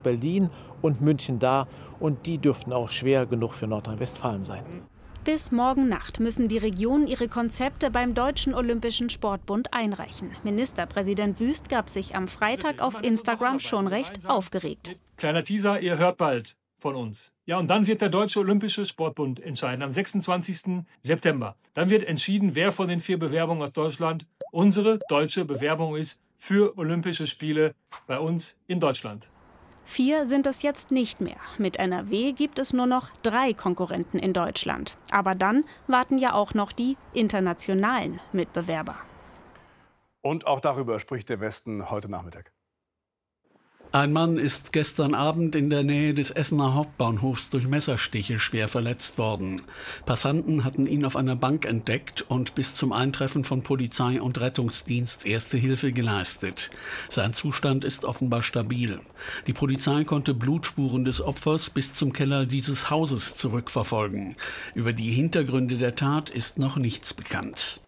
Berlin und München da. Und die dürften auch schwer genug für Nordrhein-Westfalen sein. Bis morgen Nacht müssen die Regionen ihre Konzepte beim Deutschen Olympischen Sportbund einreichen. Ministerpräsident Wüst gab sich am Freitag auf Instagram schon recht aufgeregt. Kleiner Teaser, ihr hört bald von uns. Ja, und dann wird der Deutsche Olympische Sportbund entscheiden, am 26. September. Dann wird entschieden, wer von den 4 Bewerbungen aus Deutschland unsere deutsche Bewerbung ist für Olympische Spiele bei uns in Deutschland. 4 sind es jetzt nicht mehr. Mit NRW gibt es nur noch 3 Konkurrenten in Deutschland. Aber dann warten ja auch noch die internationalen Mitbewerber. Und auch darüber spricht der Westen heute Nachmittag. Ein Mann ist gestern Abend in der Nähe des Essener Hauptbahnhofs durch Messerstiche schwer verletzt worden. Passanten hatten ihn auf einer Bank entdeckt und bis zum Eintreffen von Polizei und Rettungsdienst erste Hilfe geleistet. Sein Zustand ist offenbar stabil. Die Polizei konnte Blutspuren des Opfers bis zum Keller dieses Hauses zurückverfolgen. Über die Hintergründe der Tat ist noch nichts bekannt.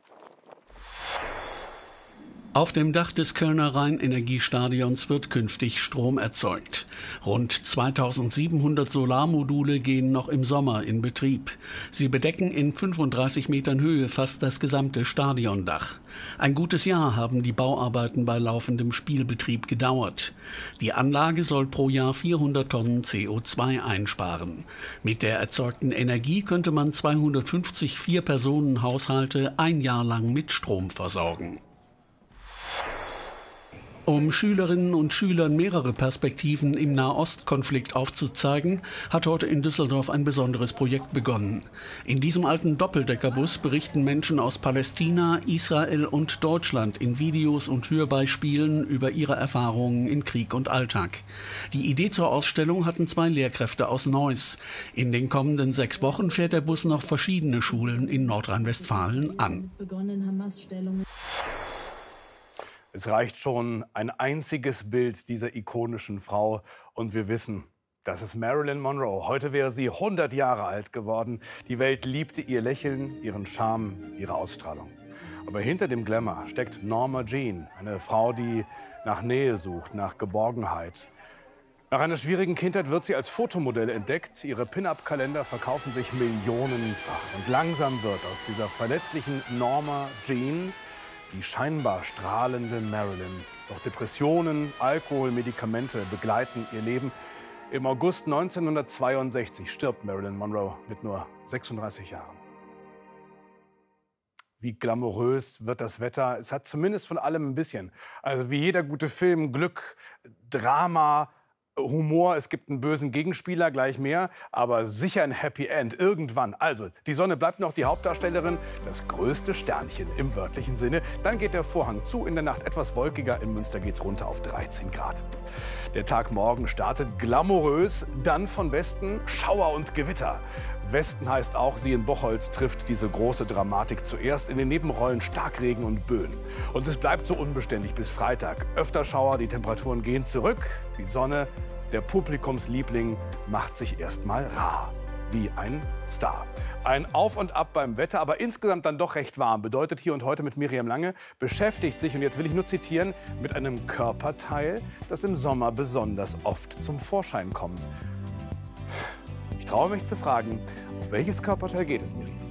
Auf dem Dach des Kölner Rheinenergiestadions wird künftig Strom erzeugt. Rund 2700 Solarmodule gehen noch im Sommer in Betrieb. Sie bedecken in 35 Metern Höhe fast das gesamte Stadiondach. Ein gutes Jahr haben die Bauarbeiten bei laufendem Spielbetrieb gedauert. Die Anlage soll pro Jahr 400 Tonnen CO2 einsparen. Mit der erzeugten Energie könnte man 250 Vier-Personen-Haushalte ein Jahr lang mit Strom versorgen. Um Schülerinnen und Schülern mehrere Perspektiven im Nahostkonflikt aufzuzeigen, hat heute in Düsseldorf ein besonderes Projekt begonnen. In diesem alten Doppeldeckerbus berichten Menschen aus Palästina, Israel und Deutschland in Videos und Hörbeispielen über ihre Erfahrungen in Krieg und Alltag. Die Idee zur Ausstellung hatten 2 Lehrkräfte aus Neuss. In den kommenden 6 Wochen fährt der Bus noch verschiedene Schulen in Nordrhein-Westfalen an. Es reicht schon ein einziges Bild dieser ikonischen Frau und wir wissen, das ist Marilyn Monroe. Heute wäre sie 100 Jahre alt geworden. Die Welt liebte ihr Lächeln, ihren Charme, ihre Ausstrahlung. Aber hinter dem Glamour steckt Norma Jean, eine Frau, die nach Nähe sucht, nach Geborgenheit. Nach einer schwierigen Kindheit wird sie als Fotomodell entdeckt. Ihre Pin-Up-Kalender verkaufen sich millionenfach. Und langsam wird aus dieser verletzlichen Norma Jean die scheinbar strahlende Marilyn. Doch Depressionen, Alkohol, Medikamente begleiten ihr Leben. Im August 1962 stirbt Marilyn Monroe mit nur 36 Jahren. Wie glamourös wird das Wetter? Es hat zumindest von allem ein bisschen. Also wie jeder gute Film, Glück, Drama, Humor, es gibt einen bösen Gegenspieler, gleich mehr, aber sicher ein Happy End irgendwann. Also, die Sonne bleibt noch die Hauptdarstellerin, das größte Sternchen im wörtlichen Sinne. Dann geht der Vorhang zu, in der Nacht etwas wolkiger, in Münster geht's runter auf 13 Grad. Der Tag morgen startet glamourös, dann von Westen Schauer und Gewitter. Westen heißt auch, sie in Bocholt trifft diese große Dramatik zuerst. In den Nebenrollen Starkregen und Böen. Und es bleibt so unbeständig bis Freitag. Öfter Schauer, die Temperaturen gehen zurück. Die Sonne, der Publikumsliebling, macht sich erstmal rar. Wie ein Star. Ein Auf und Ab beim Wetter, aber insgesamt dann doch recht warm. Bedeutet hier und heute mit Miriam Lange, beschäftigt sich, und jetzt will ich nur zitieren, mit einem Körperteil, das im Sommer besonders oft zum Vorschein kommt. Ich traue mich zu fragen, um welches Körperteil geht es, Miriam?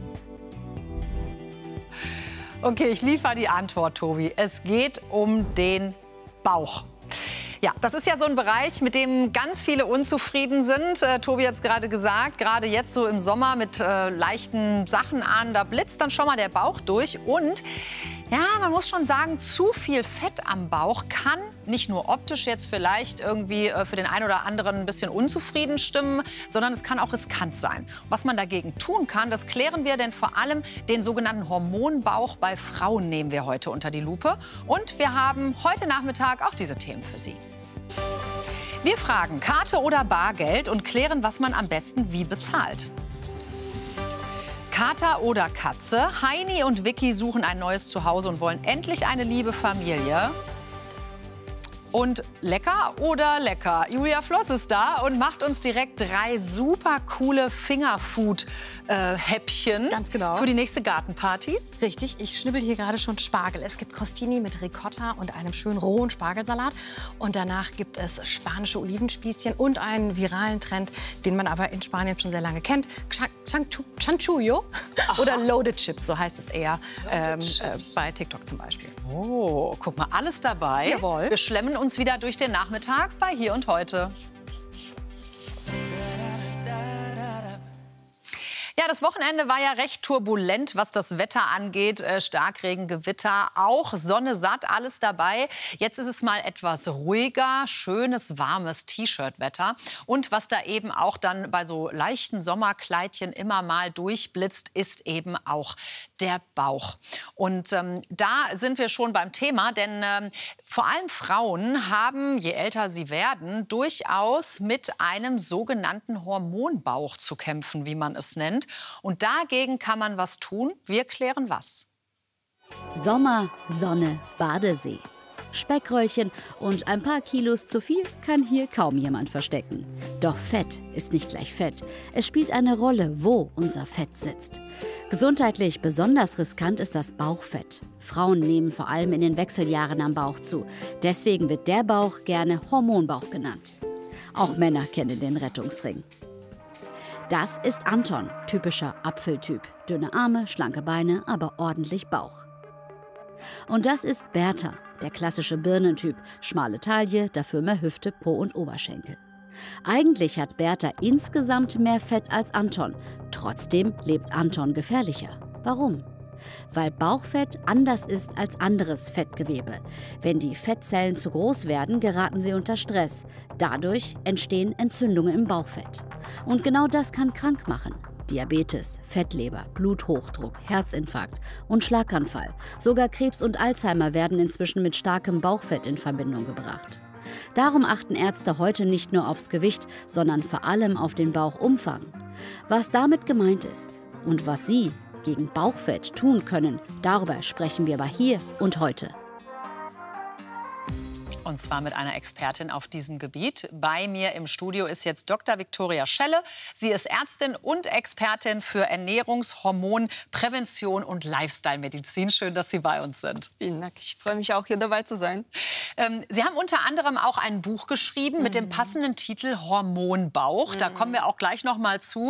Okay, ich liefere die Antwort, Tobi. Es geht um den Bauch. Ja, das ist ja so ein Bereich, mit dem ganz viele unzufrieden sind. Tobi hat es gerade gesagt, gerade jetzt so im Sommer mit leichten Sachen an, da blitzt dann schon mal der Bauch durch. Und ja, man muss schon sagen, zu viel Fett am Bauch kann nicht nur optisch jetzt vielleicht irgendwie für den einen oder anderen ein bisschen unzufrieden stimmen, sondern es kann auch riskant sein. Was man dagegen tun kann, das klären wir, denn vor allem den sogenannten Hormonbauch bei Frauen nehmen wir heute unter die Lupe. Und wir haben heute Nachmittag auch diese Themen für Sie. Wir fragen Karte oder Bargeld und klären, was man am besten wie bezahlt. Kater oder Katze? Heini und Vicky suchen ein neues Zuhause und wollen endlich eine liebe Familie. Und lecker oder lecker? Julia Floss ist da und macht uns direkt 3 super coole Fingerfood-Häppchen Ganz genau. für die nächste Gartenparty. Richtig, ich schnibbel hier gerade schon Spargel. Es gibt Crostini mit Ricotta und einem schönen rohen Spargelsalat. Und danach gibt es spanische Olivenspießchen und einen viralen Trend, den man aber in Spanien schon sehr lange kennt. Chanchullo oder Loaded Chips, so heißt es eher bei TikTok zum Beispiel. Oh, guck mal, alles dabei. Jawohl. Wir schlemmen uns wieder durch den Nachmittag bei Hier und Heute. Ja, das Wochenende war ja recht turbulent, was das Wetter angeht. Starkregen, Gewitter, auch Sonne satt, alles dabei. Jetzt ist es mal etwas ruhiger, schönes, warmes T-Shirt-Wetter. Und was da eben auch dann bei so leichten Sommerkleidchen immer mal durchblitzt, ist eben auch der Bauch. Und da sind wir schon beim Thema, denn vor allem Frauen haben, je älter sie werden, durchaus mit einem sogenannten Hormonbauch zu kämpfen, wie man es nennt. Und dagegen kann man was tun. Wir klären was. Sommer, Sonne, Badesee. Speckröllchen und ein paar Kilos zu viel kann hier kaum jemand verstecken. Doch Fett ist nicht gleich Fett. Es spielt eine Rolle, wo unser Fett sitzt. Gesundheitlich besonders riskant ist das Bauchfett. Frauen nehmen vor allem in den Wechseljahren am Bauch zu. Deswegen wird der Bauch gerne Hormonbauch genannt. Auch Männer kennen den Rettungsring. Das ist Anton, typischer Apfeltyp. Dünne Arme, schlanke Beine, aber ordentlich Bauch. Und das ist Bertha, der klassische Birnentyp. Schmale Taille, dafür mehr Hüfte, Po und Oberschenkel. Eigentlich hat Bertha insgesamt mehr Fett als Anton. Trotzdem lebt Anton gefährlicher. Warum? Weil Bauchfett anders ist als anderes Fettgewebe. Wenn die Fettzellen zu groß werden, geraten sie unter Stress. Dadurch entstehen Entzündungen im Bauchfett. Und genau das kann krank machen. Diabetes, Fettleber, Bluthochdruck, Herzinfarkt und Schlaganfall. Sogar Krebs und Alzheimer werden inzwischen mit starkem Bauchfett in Verbindung gebracht. Darum achten Ärzte heute nicht nur aufs Gewicht, sondern vor allem auf den Bauchumfang. Was damit gemeint ist und was Sie gegen Bauchfett tun können, darüber sprechen wir aber Hier und Heute. Und zwar mit einer Expertin auf diesem Gebiet. Bei mir im Studio ist jetzt Dr. Viktoria Schelle. Sie ist Ärztin und Expertin für Ernährungs-, Hormon-, Prävention und Lifestyle-Medizin. Schön, dass Sie bei uns sind. Vielen Dank. Ich freue mich auch, hier dabei zu sein. Sie haben unter anderem auch ein Buch geschrieben mit dem passenden Titel Hormonbauch. Da kommen wir auch gleich noch mal zu.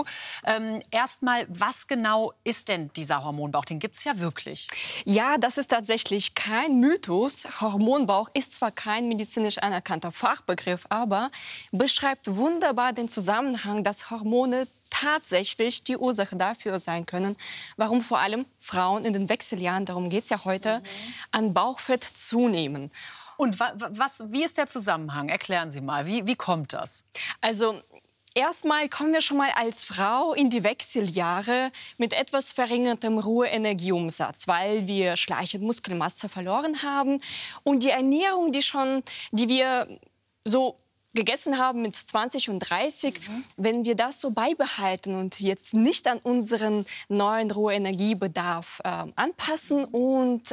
Erstmal, was genau ist denn dieser Hormonbauch? Den gibt es ja wirklich. Ja, das ist tatsächlich kein Mythos. Hormonbauch ist zwar kein medizinisch anerkannter Fachbegriff, aber beschreibt wunderbar den Zusammenhang, dass Hormone tatsächlich die Ursache dafür sein können, warum vor allem Frauen in den Wechseljahren, darum geht es ja heute, an Bauchfett zunehmen. Und wie ist der Zusammenhang? Erklären Sie mal, wie kommt das? Also erstmal kommen wir schon mal als Frau in die Wechseljahre mit etwas verringertem Ruheenergieumsatz, weil wir schleichend Muskelmasse verloren haben. Und die Ernährung, die wir so gegessen haben mit 20 und 30, wenn wir das so beibehalten und jetzt nicht an unseren neuen Ruheenergiebedarf anpassen und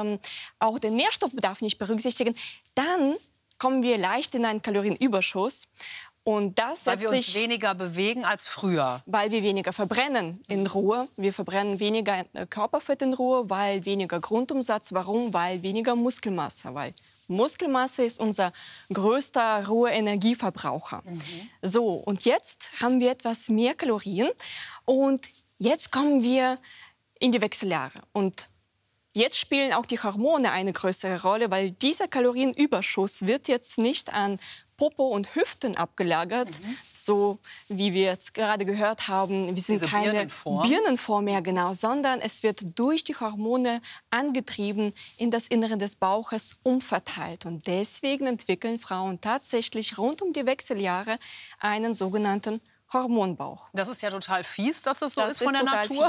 auch den Nährstoffbedarf nicht berücksichtigen, dann kommen wir leicht in einen Kalorienüberschuss. Und das weil wir uns weniger bewegen als früher. Weil wir weniger verbrennen in Ruhe. Wir verbrennen weniger Körperfett in Ruhe, weil weniger Grundumsatz. Warum? Weil weniger Muskelmasse. Weil Muskelmasse ist unser größter Ruheenergieverbraucher. So, und jetzt haben wir etwas mehr Kalorien. Und jetzt kommen wir in die Wechseljahre. Und jetzt spielen auch die Hormone eine größere Rolle, weil dieser Kalorienüberschuss wird jetzt nicht an Popo und Hüften abgelagert, so wie wir jetzt gerade gehört haben. Wir sind diese keine Birnenform mehr, genau, sondern es wird durch die Hormone angetrieben, in das Innere des Bauches umverteilt. Und deswegen entwickeln Frauen tatsächlich rund um die Wechseljahre einen sogenannten Hormonbauch. Das ist ja total fies, dass das so ist von der Natur.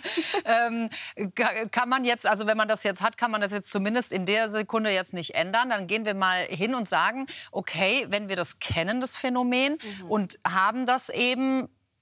Kann man jetzt, also wenn man das jetzt hat, kann man das jetzt zumindest in der Sekunde jetzt nicht ändern. Dann gehen wir mal hin und sagen, okay, wenn wir das kennen, das Phänomen, und haben das eben,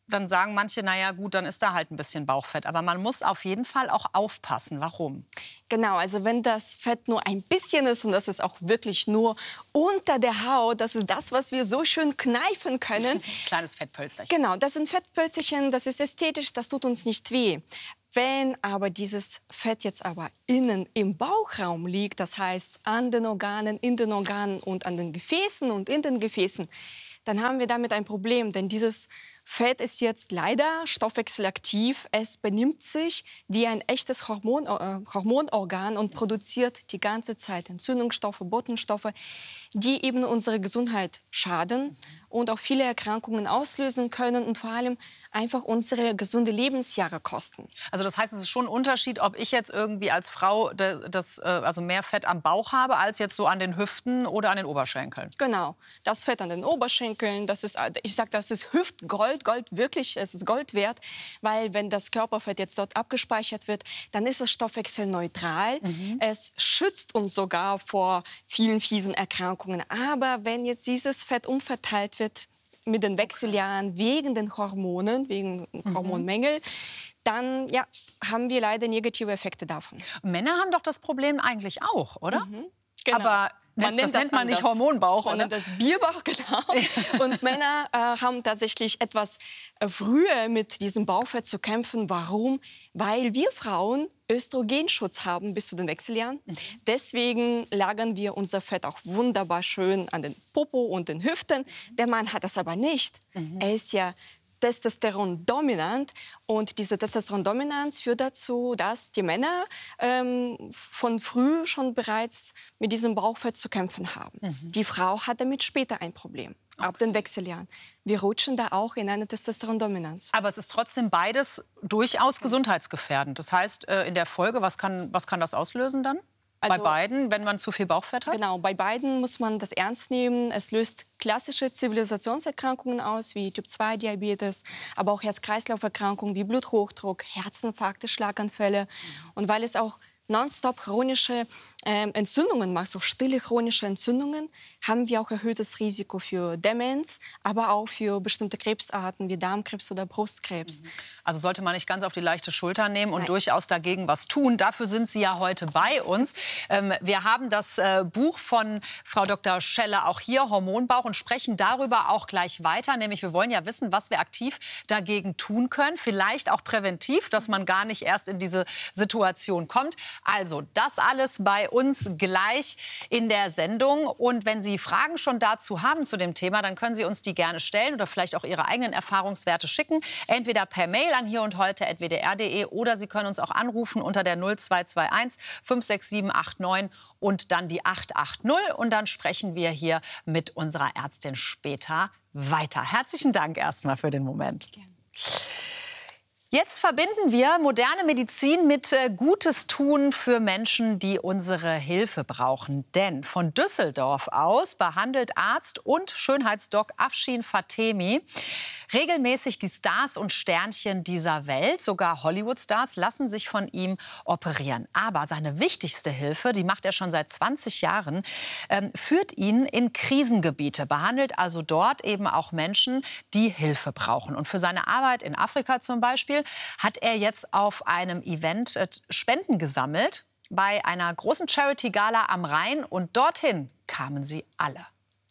dann sagen manche, naja gut, dann ist da halt ein bisschen Bauchfett. Aber man muss auf jeden Fall auch aufpassen. Warum? Genau, also wenn das Fett nur ein bisschen ist und das ist auch wirklich nur unter der Haut, das ist das, was wir so schön kneifen können. Kleines Fettpölsterchen. Genau, das sind Fettpölsterchen, das ist ästhetisch, das tut uns nicht weh. Wenn aber dieses Fett jetzt aber innen im Bauchraum liegt, das heißt an den Organen, in den Organen und an den Gefäßen und in den Gefäßen, dann haben wir damit ein Problem, denn dieses Fett ist jetzt leider stoffwechselaktiv. Es benimmt sich wie ein echtes Hormonorgan und produziert die ganze Zeit Entzündungsstoffe, Botenstoffe, die eben unsere Gesundheit schaden und auch viele Erkrankungen auslösen können und vor allem einfach unsere gesunde Lebensjahre kosten. Also das heißt, es ist schon ein Unterschied, ob ich jetzt irgendwie als Frau also mehr Fett am Bauch habe, als jetzt so an den Hüften oder an den Oberschenkeln. Genau, das Fett an den Oberschenkeln, das ist, ich sage, das ist Hüftgold, Gold wirklich, es ist Gold wert, weil wenn das Körperfett jetzt dort abgespeichert wird, dann ist es stoffwechselneutral. Es schützt uns sogar vor vielen fiesen Erkrankungen. Aber wenn jetzt dieses Fett umverteilt wird mit den Wechseljahren wegen den Hormonen, wegen Hormonmängel, dann ja, haben wir leider negative Effekte davon. Männer haben doch das Problem eigentlich auch, oder? Genau. Aber das nennt man nicht Hormonbauch, oder? Man nennt das Bierbauch, genau. Und Männer haben tatsächlich etwas früher mit diesem Bauchfett zu kämpfen. Warum? Weil wir Frauen Östrogenschutz haben bis zu den Wechseljahren. Deswegen lagern wir unser Fett auch wunderbar schön an den Popo und den Hüften. Der Mann hat das aber nicht. Er ist ja Testosteron-dominant. Und diese Testosteron-Dominanz führt dazu, dass die Männer von früh schon bereits mit diesem Bauchfett zu kämpfen haben. Die Frau hat damit später ein Problem, ab den Wechseljahren. Wir rutschen da auch in eine Testosteron-Dominanz. Aber es ist trotzdem beides durchaus gesundheitsgefährdend. Das heißt, in der Folge, was kann das auslösen dann? Also, bei beiden, wenn man zu viel Bauchfett hat? Genau, bei beiden muss man das ernst nehmen. Es löst klassische Zivilisationserkrankungen aus, wie Typ-2-Diabetes, aber auch Herz-Kreislauf-Erkrankungen wie Bluthochdruck, Herzinfarkte, Schlaganfälle. Und weil es auch nonstop chronische Entzündungen macht, so stille chronische Entzündungen, haben wir auch erhöhtes Risiko für Demenz, aber auch für bestimmte Krebsarten wie Darmkrebs oder Brustkrebs. Also sollte man nicht ganz auf die leichte Schulter nehmen und durchaus dagegen was tun. Dafür sind Sie ja heute bei uns. Wir haben das Buch von Frau Dr. Schelle auch hier, Hormonbauch, und sprechen darüber auch gleich weiter. Nämlich, wir wollen ja wissen, was wir aktiv dagegen tun können. Vielleicht auch präventiv, dass man gar nicht erst in diese Situation kommt. Also das alles bei uns gleich in der Sendung. Und wenn Sie Fragen schon dazu haben zu dem Thema, dann können Sie uns die gerne stellen oder vielleicht auch Ihre eigenen Erfahrungswerte schicken. Entweder per Mail an hierundheute@wdr.de oder Sie können uns auch anrufen unter der 0221 56789 und dann die 880. Und dann sprechen wir hier mit unserer Ärztin später weiter. Herzlichen Dank erstmal für den Moment. Gerne. Jetzt verbinden wir moderne Medizin mit Gutes tun für Menschen, die unsere Hilfe brauchen. Denn von Düsseldorf aus behandelt Arzt und Schönheitsdoc Afshin Fatemi regelmäßig die Stars und Sternchen dieser Welt. Sogar Hollywood-Stars lassen sich von ihm operieren. Aber seine wichtigste Hilfe, die macht er schon seit 20 Jahren, führt ihn in Krisengebiete, behandelt also dort eben auch Menschen, die Hilfe brauchen. Und für seine Arbeit in Afrika zum Beispiel hat er jetzt auf einem Event Spenden gesammelt bei einer großen Charity-Gala am Rhein. Und dorthin kamen sie alle.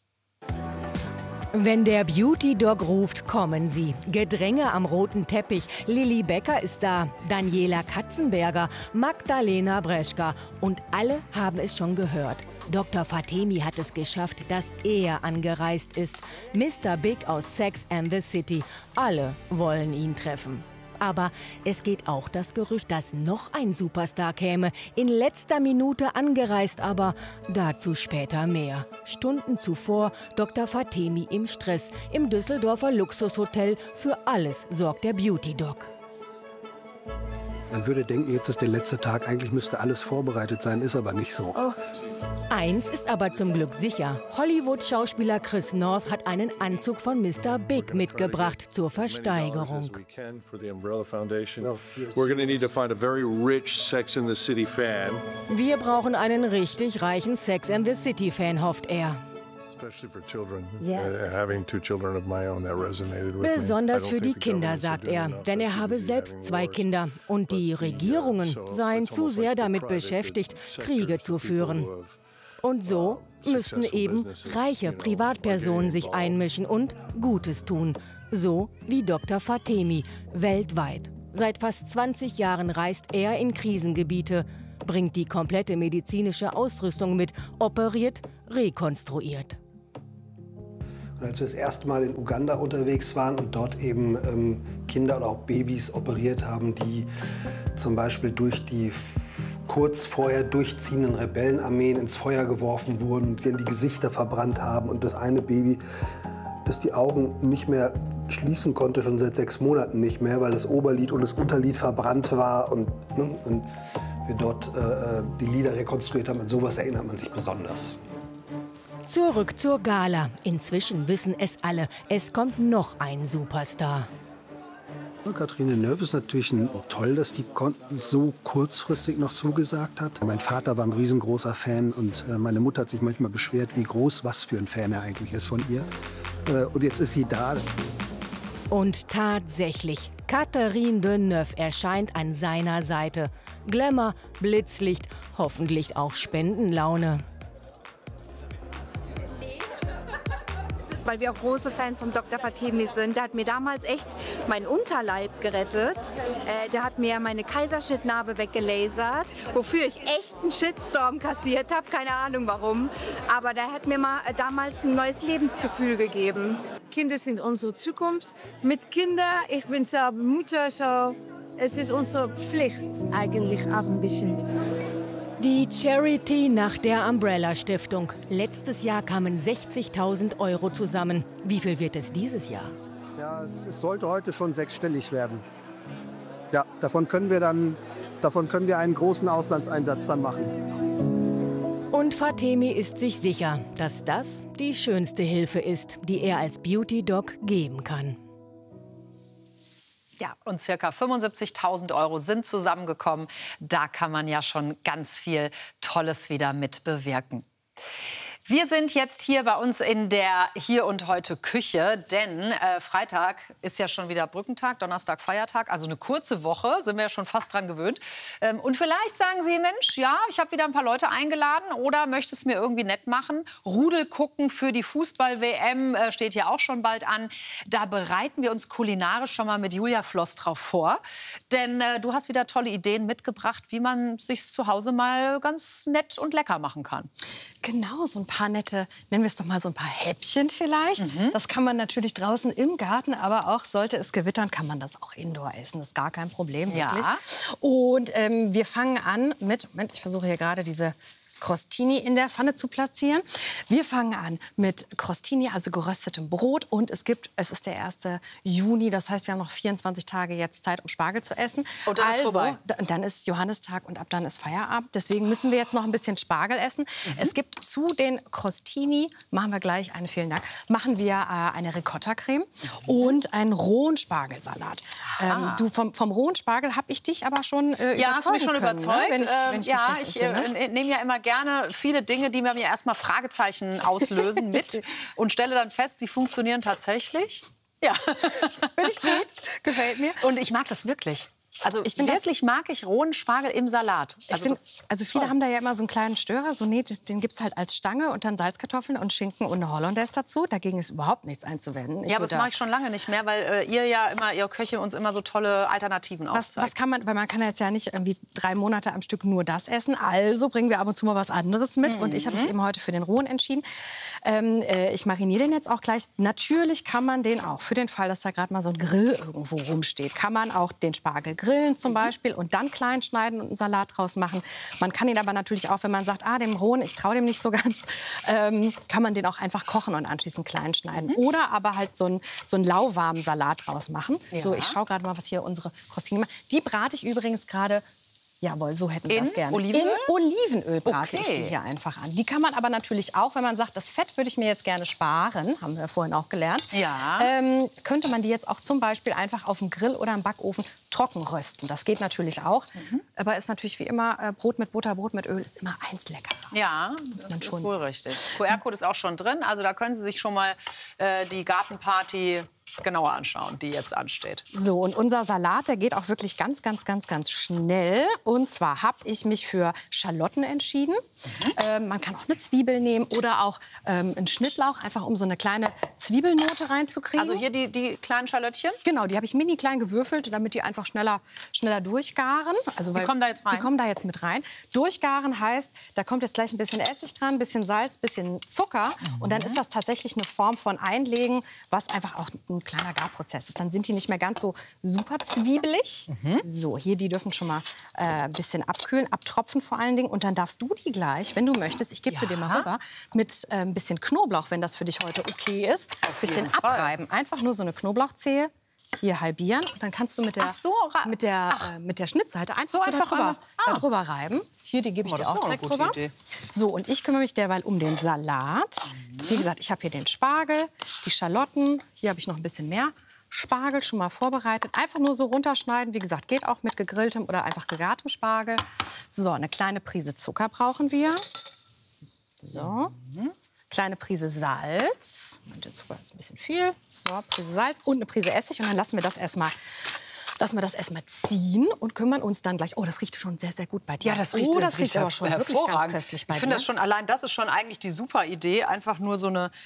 Wenn der Beauty-Doc ruft, kommen sie. Gedränge am roten Teppich. Lilly Becker ist da, Daniela Katzenberger, Magdalena Breschka. Und alle haben es schon gehört. Dr. Fatemi hat es geschafft, dass er angereist ist. Mr. Big aus Sex and the City. Alle wollen ihn treffen. Aber es geht auch das Gerücht, dass noch ein Superstar käme. In letzter Minute angereist, aber dazu später mehr. Stunden zuvor Dr. Fatemi im Stress. Im Düsseldorfer Luxushotel. Für alles sorgt der Beauty-Doc. Man würde denken, jetzt ist der letzte Tag, eigentlich müsste alles vorbereitet sein, ist aber nicht so. Oh. Eins ist aber zum Glück sicher. Hollywood-Schauspieler Chris North hat einen Anzug von Mr. Big mitgebracht zur Versteigerung. Wir brauchen einen richtig reichen Sex and the City-Fan, hofft er. Besonders für die Kinder, sagt er, denn er habe selbst 2 Kinder. Und die Regierungen seien zu sehr damit beschäftigt, Kriege zu führen. Und so müssten eben reiche Privatpersonen sich einmischen und Gutes tun. So wie Dr. Fatemi, weltweit. Seit fast 20 Jahren reist er in Krisengebiete, bringt die komplette medizinische Ausrüstung mit, operiert, rekonstruiert. Und als wir das erste Mal in Uganda unterwegs waren und dort eben Kinder oder auch Babys operiert haben, die zum Beispiel durch die kurz vorher durchziehenden Rebellenarmeen ins Feuer geworfen wurden, die die Gesichter verbrannt haben und das eine Baby, das die Augen nicht mehr schließen konnte, schon seit 6 Monaten nicht mehr, weil das Oberlid und das Unterlid verbrannt war und wir dort die Lider rekonstruiert haben. An sowas erinnert man sich besonders. Zurück zur Gala. Inzwischen wissen es alle, es kommt noch ein Superstar. Catherine Deneuve ist natürlich toll, dass die so kurzfristig noch zugesagt hat. Mein Vater war ein riesengroßer Fan und meine Mutter hat sich manchmal beschwert, wie groß, was für ein Fan er eigentlich ist von ihr. Und jetzt ist sie da. Und tatsächlich, Catherine Deneuve erscheint an seiner Seite. Glamour, Blitzlicht, hoffentlich auch Spendenlaune. Weil wir auch große Fans von Dr. Fatemi sind. Der hat mir damals echt meinen Unterleib gerettet. Der hat mir meine Kaiserschnittnarbe weggelasert, wofür ich echt einen Shitstorm kassiert habe. Keine Ahnung warum. Aber der hat mir damals ein neues Lebensgefühl gegeben. Kinder sind unsere Zukunft. Mit Kindern, ich bin selber Mutter, so es ist unsere Pflicht eigentlich auch ein bisschen. Die Charity nach der Umbrella Stiftung. Letztes Jahr kamen 60.000 € zusammen. Wie viel wird es dieses Jahr? Ja, es sollte heute schon 6-stellig werden. Ja, davon können wir einen großen Auslandseinsatz dann machen. Und Fatemi ist sich sicher, dass das die schönste Hilfe ist, die er als Beauty-Doc geben kann. Ja, und ca. 75.000 € sind zusammengekommen. Da kann man ja schon ganz viel Tolles wieder mit bewirken. Wir sind jetzt hier bei uns in der Hier und Heute Küche, denn Freitag ist ja schon wieder Brückentag, Donnerstag Feiertag, also eine kurze Woche, sind wir ja schon fast dran gewöhnt. Und vielleicht sagen Sie, Mensch, ja, ich habe wieder ein paar Leute eingeladen oder möchte es mir irgendwie nett machen. Rudel gucken für die Fußball-WM steht ja auch schon bald an. Da bereiten wir uns kulinarisch schon mal mit Julia Floss drauf vor. Denn du hast wieder tolle Ideen mitgebracht, wie man sich zu Hause mal ganz nett und lecker machen kann. Genau, so ein paar nette, nennen wir es doch mal so ein paar Häppchen vielleicht. Das kann man natürlich draußen im Garten, aber auch sollte es gewittern, kann man das auch indoor essen. Das ist gar kein Problem, wirklich. Ja. Und wir fangen an mit, Moment, ich versuche hier gerade diese Crostini in der Pfanne zu platzieren. Wir fangen an mit Crostini, also geröstetem Brot. Und es ist der 1. Juni, das heißt, wir haben noch 24 Tage jetzt Zeit, um Spargel zu essen. Und dann ist vorbei. Dann ist Johannistag und ab dann ist Feierabend. Deswegen müssen wir jetzt noch ein bisschen Spargel essen. Es gibt zu den Crostini, machen wir gleich vielen Dank, machen wir eine Ricotta-Creme und einen rohen Spargelsalat. Du, vom rohen Spargel habe ich dich aber schon überzeugt. Ja, hast du mich schon überzeugt. Ne? Wenn ich nehme ja immer gerne viele Dinge, die mir erstmal Fragezeichen auslösen, mit und stelle dann fest, sie funktionieren tatsächlich. Ja. Finde ich gut. Gefällt mir. Und ich mag das wirklich. Also wirklich mag ich rohen Spargel im Salat. Also viele haben da ja immer so einen kleinen Störer. So, nee, den gibt es halt als Stange und dann Salzkartoffeln und Schinken und eine Hollandaise dazu. Dagegen ist überhaupt nichts einzuwenden. Ja, aber das mache ich schon lange nicht mehr, weil ihr Köche uns immer so tolle Alternativen aufzeigt. Was kann man, weil man kann jetzt ja nicht irgendwie 3 Monate am Stück nur das essen. Also bringen wir ab und zu mal was anderes mit. Und ich habe mich eben heute für den rohen entschieden. Ich mariniere den jetzt auch gleich. Natürlich kann man den auch, für den Fall, dass da gerade mal so ein Grill irgendwo rumsteht, kann man auch den Spargel grillen zum Beispiel und dann klein schneiden und einen Salat draus machen. Man kann ihn aber natürlich auch, wenn man sagt, dem rohen, ich traue dem nicht so ganz, kann man den auch einfach kochen und anschließend klein schneiden. Oder aber halt so einen lauwarmen Salat draus machen. Ja. So, ich schaue gerade mal, was hier unsere Crostini macht. Die brate ich übrigens gerade Jawohl, so hätten wir das gerne. Olivenöl? In Olivenöl brate ich die hier einfach an. Die kann man aber natürlich auch, wenn man sagt, das Fett würde ich mir jetzt gerne sparen, haben wir vorhin auch gelernt, könnte man die jetzt auch zum Beispiel einfach auf dem Grill oder im Backofen trocken rösten. Das geht natürlich auch. Aber ist natürlich wie immer, Brot mit Butter, Brot mit Öl ist immer eins leckerer. Ja, das ist wohl richtig. QR-Code ist auch schon drin. Also da können Sie sich schon mal die Gartenparty genauer anschauen, die jetzt ansteht. So, und unser Salat, der geht auch wirklich ganz, ganz, ganz, ganz schnell. Und zwar habe ich mich für Schalotten entschieden. Man kann auch eine Zwiebel nehmen oder auch einen Schnittlauch, einfach um so eine kleine Zwiebelnote reinzukriegen. Also hier die kleinen Schalottchen? Genau, die habe ich mini klein gewürfelt, damit die einfach schneller durchgaren. Also, die kommen da jetzt rein? Die kommen da jetzt mit rein. Durchgaren heißt, da kommt jetzt gleich ein bisschen Essig dran, ein bisschen Salz, ein bisschen Zucker. Und dann ist das tatsächlich eine Form von Einlegen, was einfach auch ein kleiner Garprozess ist. Dann sind die nicht mehr ganz so super zwiebelig. So, hier, die dürfen schon mal ein bisschen abkühlen, abtropfen vor allen Dingen. Und dann darfst du die gleich, wenn du möchtest, ich gebe sie dir mal rüber, mit ein bisschen Knoblauch, wenn das für dich heute okay ist, ein bisschen abreiben. Einfach nur so eine Knoblauchzehe hier halbieren. Und dann kannst du mit der Schnittseite einfach so darüber reiben. Hier, die gebe ich dir auch direkt rüber. So, und ich kümmere mich derweil um den Salat. Wie gesagt, ich habe hier den Spargel, die Schalotten. Hier habe ich noch ein bisschen mehr Spargel schon mal vorbereitet. Einfach nur so runterschneiden. Wie gesagt, geht auch mit gegrilltem oder einfach gegartem Spargel. So, eine kleine Prise Zucker brauchen wir. So. Kleine Prise Salz. Der Zucker ist ein bisschen viel. So, Prise Salz und eine Prise Essig. Und dann lassen wir das erstmal ziehen und kümmern uns dann gleich. Oh, das riecht schon sehr, sehr gut bei dir. Ja, das riecht aber schon wirklich ganz köstlich bei dir. Ich finde das schon, allein das ist schon eigentlich die super Idee, einfach nur so eine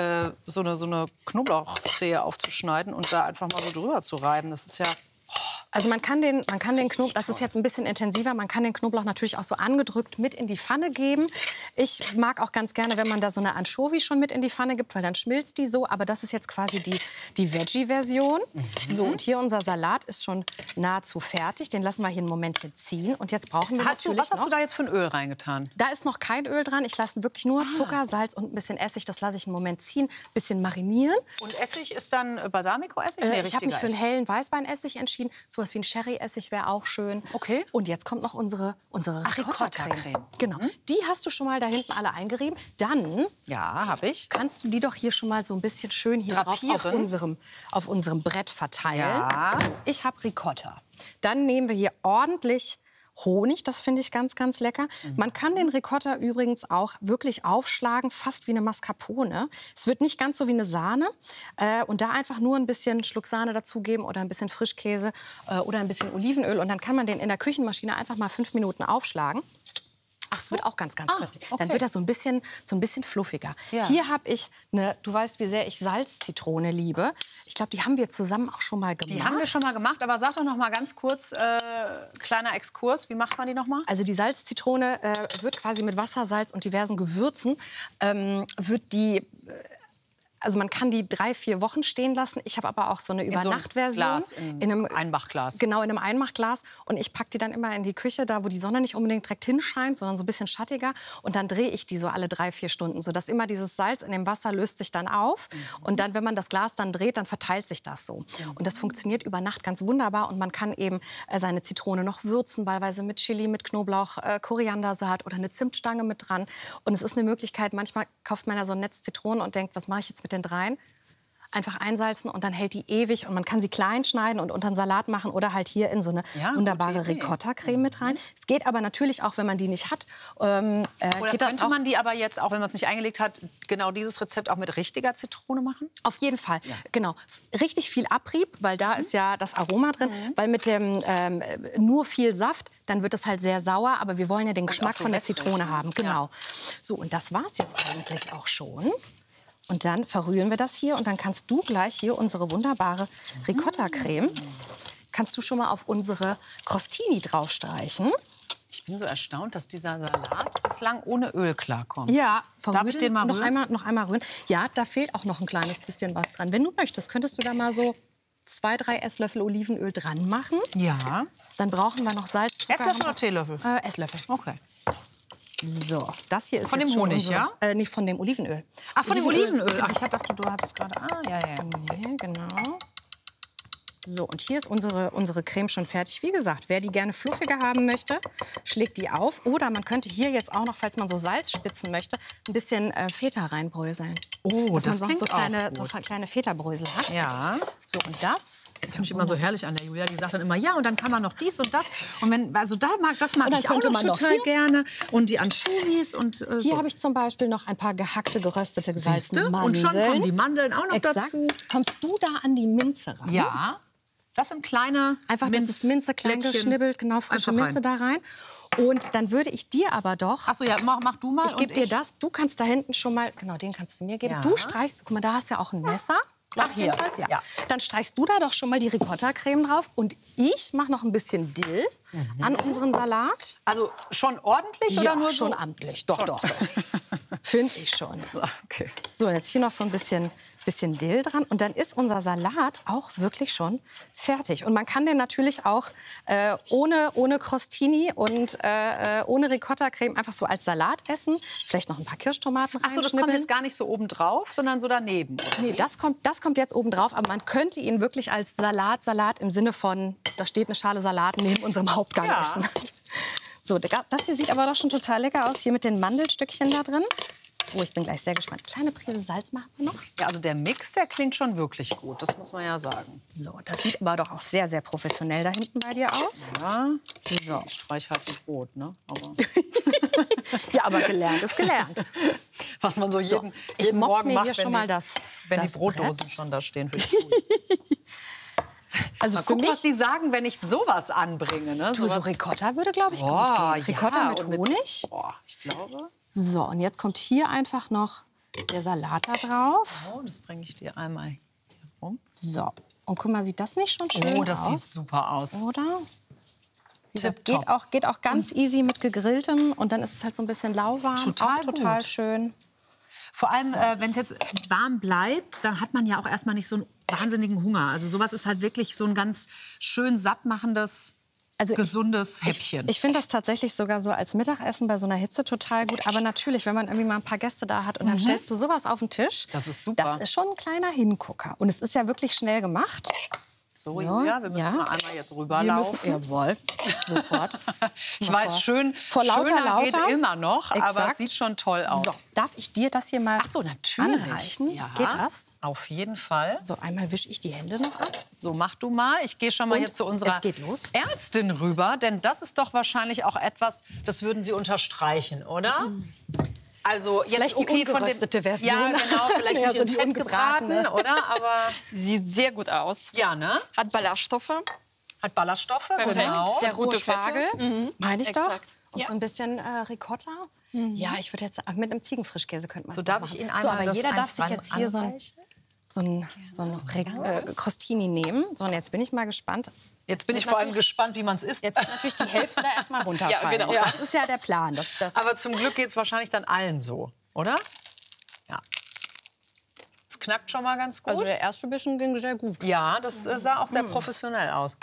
Knoblauchzehe aufzuschneiden und da einfach mal so drüber zu reiben. Das ist ja... Also man kann den Knoblauch, das ist jetzt ein bisschen intensiver, man kann den Knoblauch natürlich auch so angedrückt mit in die Pfanne geben. Ich mag auch ganz gerne, wenn man da so eine Anchovy schon mit in die Pfanne gibt, weil dann schmilzt die so. Aber das ist jetzt quasi die Veggie-Version. So, und hier unser Salat ist schon nahezu fertig. Den lassen wir hier ein Momentchen ziehen. Und jetzt brauchen wir was hast du da jetzt für ein Öl reingetan? Da ist noch kein Öl dran. Ich lasse wirklich nur Zucker, Salz und ein bisschen Essig. Das lasse ich einen Moment ziehen, ein bisschen marinieren. Und Essig ist dann Balsamico-Essig? Ich habe mich für einen hellen Weißweinessig entschieden. Sowas wie ein Sherry-Essig wäre auch schön. Okay. Und jetzt kommt noch unsere Ricotta-Creme. Genau. Die hast du schon mal da hinten alle eingerieben. Dann habe ich. Kannst du die doch hier schon mal so ein bisschen schön hier drauf auf unserem Brett verteilen. Ja. Also ich habe Ricotta. Dann nehmen wir hier ordentlich Honig, das finde ich ganz, ganz lecker. Man kann den Ricotta übrigens auch wirklich aufschlagen, fast wie eine Mascarpone. Es wird nicht ganz so wie eine Sahne. Und da einfach nur ein bisschen Schluck Sahne dazugeben oder ein bisschen Frischkäse oder ein bisschen Olivenöl. Und dann kann man den in der Küchenmaschine einfach mal 5 Minuten aufschlagen. Ach, es wird auch ganz, ganz köstlich. Okay. Dann wird das so ein bisschen fluffiger. Ja. Hier habe ich du weißt, wie sehr ich Salzzitrone liebe. Ich glaube, die haben wir zusammen auch schon mal gemacht. Die haben wir schon mal gemacht, aber sag doch noch mal ganz kurz, kleiner Exkurs, wie macht man die noch mal? Also die Salzzitrone wird quasi mit Wasser, Salz und diversen Gewürzen, also man kann die 3-4 Wochen stehen lassen. Ich habe aber auch so eine Übernachtversion. In einem Einmachglas. Genau, in einem Einmachglas. Und ich packe die dann immer in die Küche, da wo die Sonne nicht unbedingt direkt hinscheint, sondern so ein bisschen schattiger. Und dann drehe ich die so alle 3-4 Stunden, sodass immer dieses Salz in dem Wasser löst sich dann auf. Und dann, wenn man das Glas dann dreht, dann verteilt sich das so. Und das funktioniert über Nacht ganz wunderbar. Und man kann eben seine Zitrone noch würzen, wahlweise mit Chili, mit Knoblauch, Koriandersaat oder eine Zimtstange mit dran. Und es ist eine Möglichkeit, manchmal kauft man ja so ein Netz Zitronen und denkt, was mache ich jetzt mit den dreien? Einfach einsalzen und dann hält die ewig. Und man kann sie klein schneiden und unter einen Salat machen oder halt hier in so eine wunderbare Ricotta-Creme mit rein. Es geht aber natürlich auch, wenn man die nicht hat. Oder könnte man die aber jetzt, auch wenn man es nicht eingelegt hat, genau dieses Rezept auch mit richtiger Zitrone machen? Auf jeden Fall, genau. Richtig viel Abrieb, weil da ist ja das Aroma drin. Weil mit dem nur viel Saft, dann wird es halt sehr sauer. Aber wir wollen ja den Geschmack von der Zitrone haben. Genau. So, und das war es jetzt eigentlich auch schon. Und dann verrühren wir das hier und dann kannst du gleich hier unsere wunderbare Ricotta-Creme, kannst du schon mal auf unsere Crostini draufstreichen. Ich bin so erstaunt, dass dieser Salat bislang ohne Öl klarkommt. Ja, darf ich den mal rühren? noch einmal rühren. Ja, da fehlt auch noch ein kleines bisschen was dran. Wenn du möchtest, könntest du da mal so 2-3 Esslöffel Olivenöl dran machen. Ja. Dann brauchen wir noch Salz, Zucker. Esslöffel oder Teelöffel? Esslöffel. Okay. So, das hier ist von jetzt dem Honig, ja? Nicht von dem Olivenöl. Ach, von dem Olivenöl. Ach, ich dachte, du hattest gerade. Ja. Nee, genau. So, und hier ist unsere Creme schon fertig. Wie gesagt, wer die gerne fluffiger haben möchte, schlägt die auf. Oder man könnte hier jetzt auch noch, falls man so Salz spitzen möchte, ein bisschen Feta reinbröseln. Oh, dass das man klingt so kleine, auch gut. so kleine Feta-Brösel hat. Ja. So, und das finde ich immer so herrlich an der Julia. Die sagt dann immer, ja, und dann kann man noch dies und das. Und das mag dann ich auch könnte noch man total noch gerne. Und die Anchovies und Hier so. habe ich zum Beispiel noch ein paar gehackte, geröstete, Siehste? gesalzene Und Mandeln. schon kommen die Mandeln auch noch Exakt. dazu. Kommst du da an die Minze ran? Ja. Das sind kleine Einfach, das ist Minze klein Blättchen. geschnibbelt, genau, frische Einfach Minze da rein. Und dann würde ich dir aber doch... Achso, ja, mach du mal. Ich gebe dir das. Du kannst da hinten schon mal... Genau, den kannst du mir geben. Ja. Du streichst... Guck mal, da hast du ja auch ein Messer. Ach, hier. Jedenfalls, ja. Dann streichst du da doch schon mal die Ricotta-Creme drauf. Und ich mache noch ein bisschen Dill an unseren Salat. Also schon ordentlich Ja, oder nur schon so? amtlich. Doch. Finde ich schon. Okay. So, jetzt hier noch so ein bisschen Dill dran. Und dann ist unser Salat auch wirklich schon fertig. Und man kann den natürlich auch ohne Crostini und ohne Ricotta-Creme einfach so als Salat essen. Vielleicht noch ein paar Kirschtomaten Achso, das kommt jetzt gar nicht so oben drauf, sondern so daneben. Nee, das kommt jetzt oben drauf. Aber man könnte ihn wirklich als Salat im Sinne von, da steht eine Schale Salat neben unserem Hauptgang essen. So, das hier sieht aber doch schon total lecker aus. Hier mit den Mandelstückchen da drin. Oh, ich bin gleich sehr gespannt. Kleine Prise Salz machen wir noch. Ja, also der Mix, der klingt schon wirklich gut. Das muss man ja sagen. So, das sieht aber doch auch sehr, sehr professionell da hinten bei dir aus. Ja, so. Ich streich halt mit Brot, ne? Aber ja, aber gelernt ist gelernt. Was man so jeden ich mobs Morgen mir macht, hier schon mal das wenn die Brotdosen Brett. schon da stehen. Für Also mal für guck, mich, was die sagen, wenn ich sowas anbringe. Ne? so Ricotta würde, glaube ich, gut gehen. Ricotta mit Honig. Ich glaube. So, und jetzt kommt hier einfach noch der Salat da drauf. Oh, das bringe ich dir einmal hier rum. So, und guck mal, sieht das nicht schon schön aus? Oh, das sieht super aus. Oder? Geht auch ganz easy mit gegrilltem. Und dann ist es halt so ein bisschen lauwarm. Total schön. Vor allem, wenn es jetzt warm bleibt, dann hat man ja auch erstmal nicht so einen wahnsinnigen Hunger. Also sowas ist halt wirklich so ein ganz schön sattmachendes, gesundes Häppchen. Ich finde das tatsächlich sogar so als Mittagessen bei so einer Hitze total gut. Aber natürlich, wenn man irgendwie mal ein paar Gäste da hat und dann stellst du sowas auf den Tisch. Das ist super. Das ist schon ein kleiner Hingucker. Und es ist ja wirklich schnell gemacht. So, Julia, wir müssen mal einmal jetzt rüberlaufen. Jawohl, sofort. Ich weiß, schöner geht immer noch, aber es sieht schon toll aus. So, darf ich dir das hier mal natürlich. anreichen? Ja, geht das? Auf jeden Fall. So, einmal wische ich die Hände noch ab. So, mach du mal. Ich gehe schon mal jetzt zu unserer Ärztin rüber, denn das ist doch wahrscheinlich auch etwas, das würden Sie unterstreichen, oder? Also jetzt vielleicht die ungeröstete Version. Ja, genau, vielleicht nicht in Fett gebraten, oder? Aber sieht sehr gut aus. Ja, ne? Hat Ballaststoffe. Genau. Der rote Spargel, meine ich doch. Exakt. Und so ein bisschen Ricotta. Ja, ich würde jetzt mit einem Ziegenfrischkäse könnte man So, es darf machen. ich Ihnen einmal so, aber das jeder darf eins sich jetzt hier so ein Crostini nehmen. So, und jetzt bin ich mal gespannt. Jetzt bin ich vor allem gespannt, wie man es isst. Jetzt wird natürlich die Hälfte da erstmal runterfallen. Ja, genau. Das ist ja der Plan. Aber zum Glück geht es wahrscheinlich dann allen so, oder? Ja. Es knackt schon mal ganz gut. Also der erste Bissen ging sehr gut. Ja, das sah auch sehr professionell aus.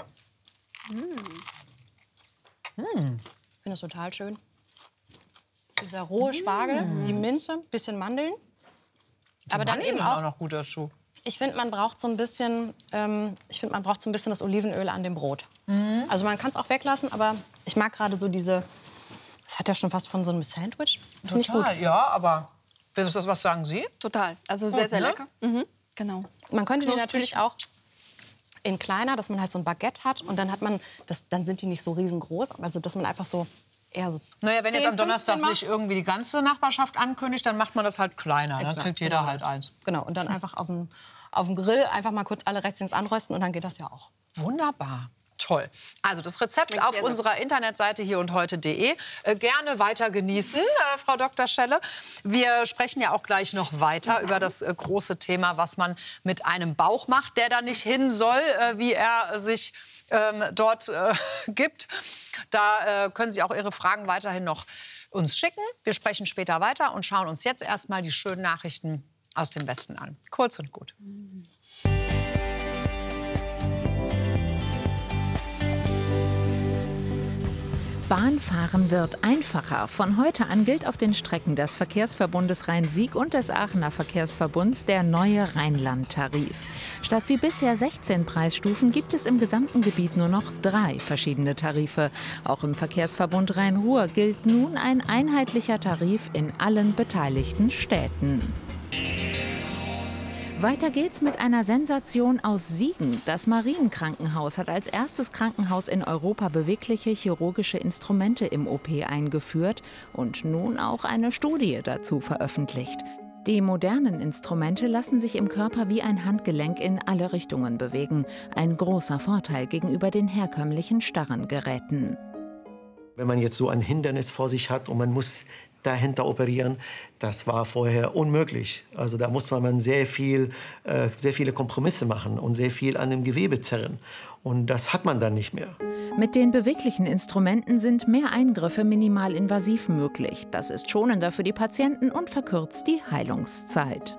Ich finde das total schön. Dieser rohe Spargel, die Minze, bisschen Mandeln. Aber dann eben auch noch gut dazu. Ich finde, man braucht so ein bisschen, das Olivenöl an dem Brot. Also man kann es auch weglassen, aber ich mag gerade so diese. Das hat ja schon fast von so einem Sandwich. Finde ich gut. Ja, aber was sagen Sie? Total. Also sehr, sehr ne? lecker. Genau. Man könnte die natürlich auch in kleiner, dass man halt so ein Baguette hat und dann hat man, dann sind die nicht so riesengroß, also dass man einfach so eher so. Naja, wenn 10, jetzt am Donnerstag 15 sich irgendwie die ganze Nachbarschaft ankündigt, dann macht man das halt kleiner. Dann kriegt jeder halt eins. Genau, und dann einfach auf dem Grill einfach mal kurz alle rechts links anrösten und dann geht das ja auch. Wunderbar. Toll. Also das Rezept auf unserer Internetseite hierundheute.de. Gerne weiter genießen, Frau Dr. Schelle. Wir sprechen ja auch gleich noch weiter über das große Thema, was man mit einem Bauch macht, der da nicht hin soll, wie er sich dort gibt. Da können Sie auch Ihre Fragen weiterhin noch uns schicken. Wir sprechen später weiter und schauen uns jetzt erstmal die schönen Nachrichten aus dem Westen an. Kurz und gut. Bahnfahren wird einfacher. Von heute an gilt auf den Strecken des Verkehrsverbundes Rhein-Sieg und des Aachener Verkehrsverbunds der neue Rheinland-Tarif. Statt wie bisher 16 Preisstufen gibt es im gesamten Gebiet nur noch 3 verschiedene Tarife. Auch im Verkehrsverbund Rhein-Ruhr gilt nun ein einheitlicher Tarif in allen beteiligten Städten. Weiter geht's mit einer Sensation aus Siegen. Das Marienkrankenhaus hat als erstes Krankenhaus in Europa bewegliche chirurgische Instrumente im OP eingeführt und nun auch eine Studie dazu veröffentlicht. Die modernen Instrumente lassen sich im Körper wie ein Handgelenk in alle Richtungen bewegen. Ein großer Vorteil gegenüber den herkömmlichen starren Geräten. Wenn man jetzt so ein Hindernis vor sich hat und man muss dahinter operieren, das war vorher unmöglich. Also da muss man sehr viele Kompromisse machen und sehr viel an dem Gewebe zerren. Und das hat man dann nicht mehr. Mit den beweglichen Instrumenten sind mehr Eingriffe minimalinvasiv möglich. Das ist schonender für die Patienten und verkürzt die Heilungszeit.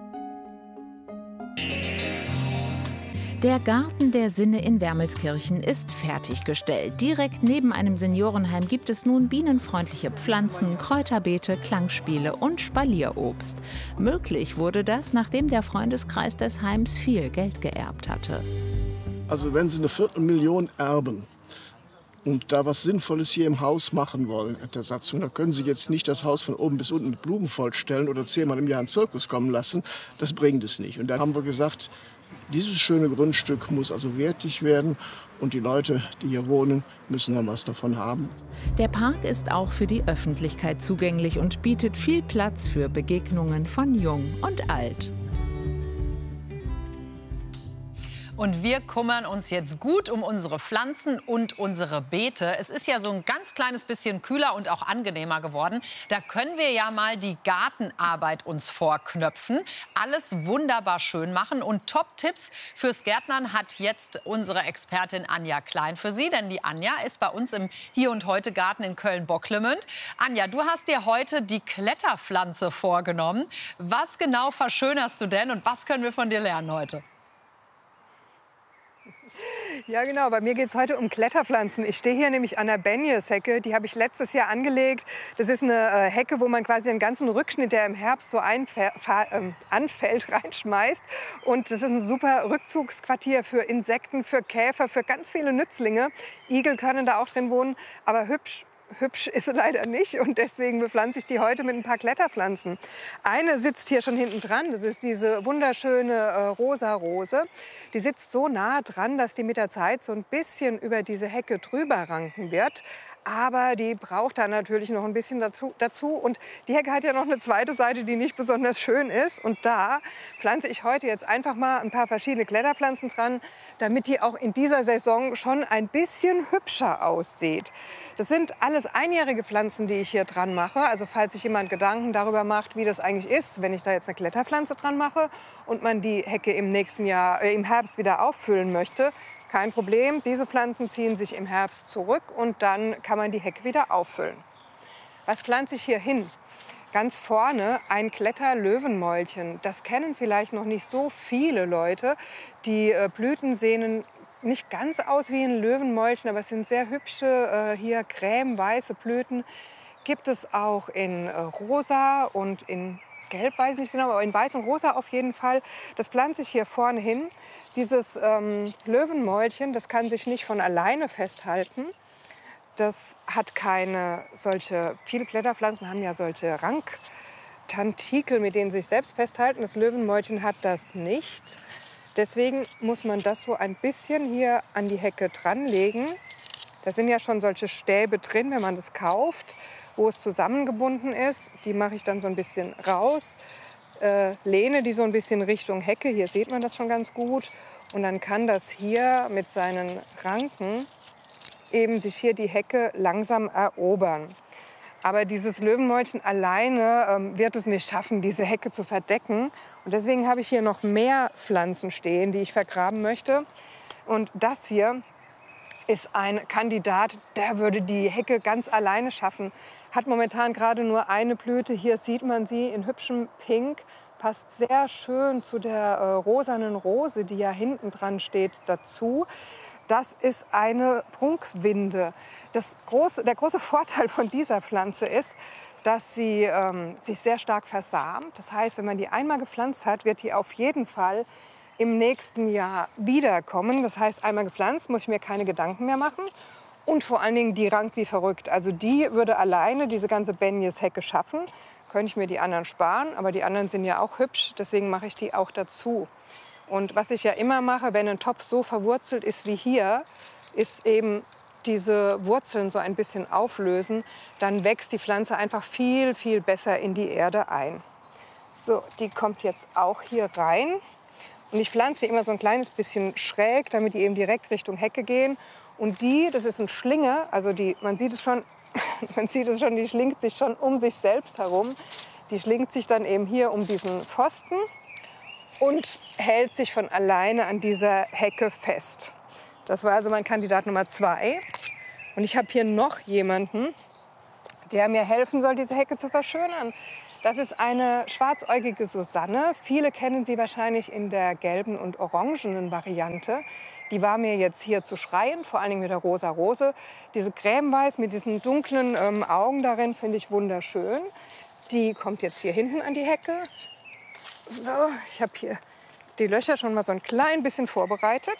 Der Garten der Sinne in Wermelskirchen ist fertiggestellt. Direkt neben einem Seniorenheim gibt es nun bienenfreundliche Pflanzen, Kräuterbeete, Klangspiele und Spalierobst. Möglich wurde das, nachdem der Freundeskreis des Heims viel Geld geerbt hatte. Also wenn Sie 250.000 erben und da was Sinnvolles hier im Haus machen wollen, der Satzung, da können Sie jetzt nicht das Haus von oben bis unten mit Blumen vollstellen oder 10-mal im Jahr einen Zirkus kommen lassen. Das bringt es nicht. Und da haben wir gesagt, dieses schöne Grundstück muss also wertig werden und die Leute, die hier wohnen, müssen dann was davon haben. Der Park ist auch für die Öffentlichkeit zugänglich und bietet viel Platz für Begegnungen von Jung und Alt. Und wir kümmern uns jetzt gut um unsere Pflanzen und unsere Beete. Es ist ja so ein ganz kleines bisschen kühler und auch angenehmer geworden. Da können wir ja mal die Gartenarbeit uns vorknöpfen. Alles wunderbar schön machen. Und Top-Tipps fürs Gärtnern hat jetzt unsere Expertin Anja Klein für Sie. Denn die Anja ist bei uns im Hier und Heute Garten in Köln-Bocklemünd. Anja, du hast dir heute die Kletterpflanze vorgenommen. Was genau verschönerst du denn und was können wir von dir lernen heute? Ja, genau. Bei mir geht es heute um Kletterpflanzen. Ich stehe hier nämlich an der Benjeshecke. Die habe ich letztes Jahr angelegt. Das ist eine Hecke, wo man quasi den ganzen Rückschnitt, der im Herbst so anfällt, reinschmeißt. Und das ist ein super Rückzugsquartier für Insekten, für Käfer, für ganz viele Nützlinge. Igel können da auch drin wohnen. Aber hübsch ist sie leider nicht und deswegen bepflanze ich die heute mit ein paar Kletterpflanzen. Eine sitzt hier schon hinten dran, das ist diese wunderschöne rosa Rose. Die sitzt so nah dran, dass die mit der Zeit so ein bisschen über diese Hecke drüber ranken wird. Aber die braucht dann natürlich noch ein bisschen dazu. Und die Hecke hat ja noch eine zweite Seite, die nicht besonders schön ist. Und da pflanze ich heute jetzt einfach mal ein paar verschiedene Kletterpflanzen dran, damit die auch in dieser Saison schon ein bisschen hübscher aussieht. Das sind alles einjährige Pflanzen, die ich hier dran mache. Also falls sich jemand Gedanken darüber macht, wie das eigentlich ist, wenn ich da jetzt eine Kletterpflanze dran mache und man die Hecke im nächsten Jahr, im Herbst wieder auffüllen möchte, kein Problem. Diese Pflanzen ziehen sich im Herbst zurück und dann kann man die Hecke wieder auffüllen. Was pflanze ich hier hin? Ganz vorne ein Kletterlöwenmäulchen. Das kennen vielleicht noch nicht so viele Leute. Die Blüten sehen nicht ganz aus wie ein Löwenmäulchen, aber es sind sehr hübsche, hier cremeweiße Blüten. Gibt es auch in rosa und in gelb, weiß ich nicht genau, aber in weiß und rosa auf jeden Fall. Das pflanze ich hier vorne hin. Dieses Löwenmäulchen, das kann sich nicht von alleine festhalten. Das hat keine solche, viele Kletterpflanzen haben ja solche Ranktantikel, mit denen sie sich selbst festhalten. Das Löwenmäulchen hat das nicht. Deswegen muss man das so ein bisschen hier an die Hecke dranlegen. Da sind ja schon solche Stäbe drin, wenn man das kauft, wo es zusammengebunden ist. Die mache ich dann so ein bisschen raus, lehne die so ein bisschen Richtung Hecke. Hier sieht man das schon ganz gut. Und dann kann das hier mit seinen Ranken eben sich hier die Hecke langsam erobern. Aber dieses Löwenmäulchen alleine wird es nicht schaffen, diese Hecke zu verdecken. Und deswegen habe ich hier noch mehr Pflanzen stehen, die ich vergraben möchte. Und das hier ist ein Kandidat, der würde die Hecke ganz alleine schaffen. Hat momentan gerade nur eine Blüte. Hier sieht man sie in hübschem Pink. Ein passt sehr schön zu der rosanen Rose, die ja hinten dran steht, dazu. Das ist eine Prunkwinde. Der große Vorteil von dieser Pflanze ist, dass sie sich sehr stark versamt. Das heißt, wenn man die einmal gepflanzt hat, wird die auf jeden Fall im nächsten Jahr wiederkommen. Das heißt, einmal gepflanzt, muss ich mir keine Gedanken mehr machen. Und vor allen Dingen, die rankt wie verrückt. Also die würde alleine diese ganze Benjes-Hecke schaffen. Könnte ich mir die anderen sparen, aber die anderen sind ja auch hübsch. Deswegen mache ich die auch dazu. Und was ich ja immer mache, wenn ein Topf so verwurzelt ist wie hier, ist eben diese Wurzeln so ein bisschen auflösen. Dann wächst die Pflanze einfach viel, viel besser in die Erde ein. So, die kommt jetzt auch hier rein. Und ich pflanze sie immer so ein kleines bisschen schräg, damit die eben direkt Richtung Hecke gehen. Und das ist ein Schlinge, also man sieht es schon, die schlingt sich schon um sich selbst herum. Die schlingt sich dann eben hier um diesen Pfosten und hält sich von alleine an dieser Hecke fest. Das war also mein Kandidat Nummer 2. Und ich habe hier noch jemanden, der mir helfen soll, diese Hecke zu verschönern. Das ist eine schwarzäugige Susanne. Viele kennen sie wahrscheinlich in der gelben und orangenen Variante. Die war mir jetzt hier zu schreien, vor allen Dingen mit der rosa Rose. Diese cremeweiß mit diesen dunklen Augen darin finde ich wunderschön. Die kommt jetzt hier hinten an die Hecke. So, ich habe hier die Löcher schon mal so ein klein bisschen vorbereitet.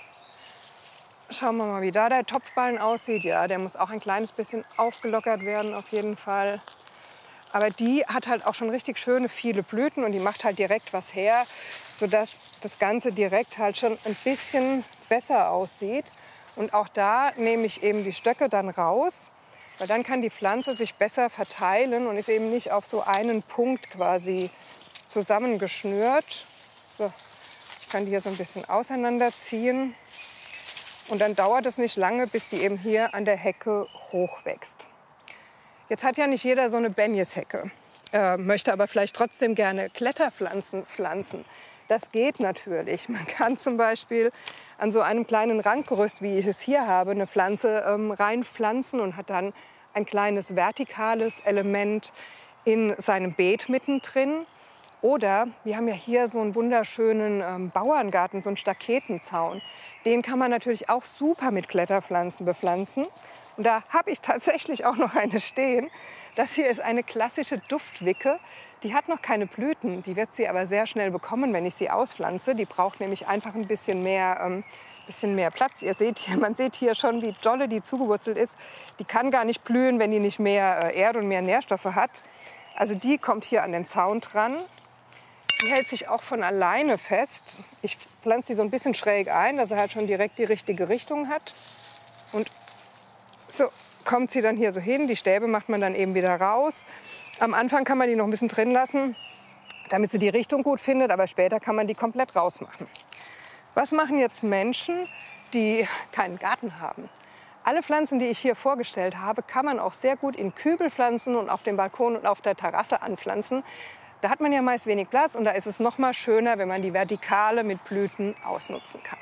Schauen wir mal, wie da der Topfballen aussieht. Ja, der muss auch ein kleines bisschen aufgelockert werden, auf jeden Fall. Aber die hat halt auch schon richtig schöne, viele Blüten und die macht halt direkt was her, sodass das Ganze direkt halt schon ein bisschen besser aussieht. Und auch da nehme ich eben die Stöcke dann raus, weil dann kann die Pflanze sich besser verteilen und ist eben nicht auf so einen Punkt quasi zusammengeschnürt. So, ich kann die hier so ein bisschen auseinanderziehen. Und dann dauert es nicht lange, bis die eben hier an der Hecke hochwächst. Jetzt hat ja nicht jeder so eine Benjes-Hecke, möchte aber vielleicht trotzdem gerne Kletterpflanzen pflanzen. Das geht natürlich. Man kann zum Beispiel an so einem kleinen Rankgerüst, wie ich es hier habe, eine Pflanze reinpflanzen und hat dann ein kleines vertikales Element in seinem Beet mittendrin. Oder wir haben ja hier so einen wunderschönen Bauerngarten, so einen Staketenzaun. Den kann man natürlich auch super mit Kletterpflanzen bepflanzen. Und da habe ich tatsächlich auch noch eine stehen. Das hier ist eine klassische Duftwicke. Die hat noch keine Blüten. Die wird sie aber sehr schnell bekommen, wenn ich sie auspflanze. Die braucht nämlich einfach ein bisschen mehr Platz. Man sieht hier schon, wie dolle die zugewurzelt ist. Die kann gar nicht blühen, wenn die nicht mehr Erde und mehr Nährstoffe hat. Also die kommt hier an den Zaun dran. Die hält sich auch von alleine fest. Ich pflanze sie so ein bisschen schräg ein, dass sie halt schon direkt die richtige Richtung hat. Und so kommt sie dann hier so hin. Die Stäbe macht man dann eben wieder raus. Am Anfang kann man die noch ein bisschen drin lassen, damit sie die Richtung gut findet. Aber später kann man die komplett rausmachen. Was machen jetzt Menschen, die keinen Garten haben? Alle Pflanzen, die ich hier vorgestellt habe, kann man auch sehr gut in Kübel pflanzen und auf dem Balkon und auf der Terrasse anpflanzen. Da hat man ja meist wenig Platz und da ist es noch mal schöner, wenn man die Vertikale mit Blüten ausnutzen kann.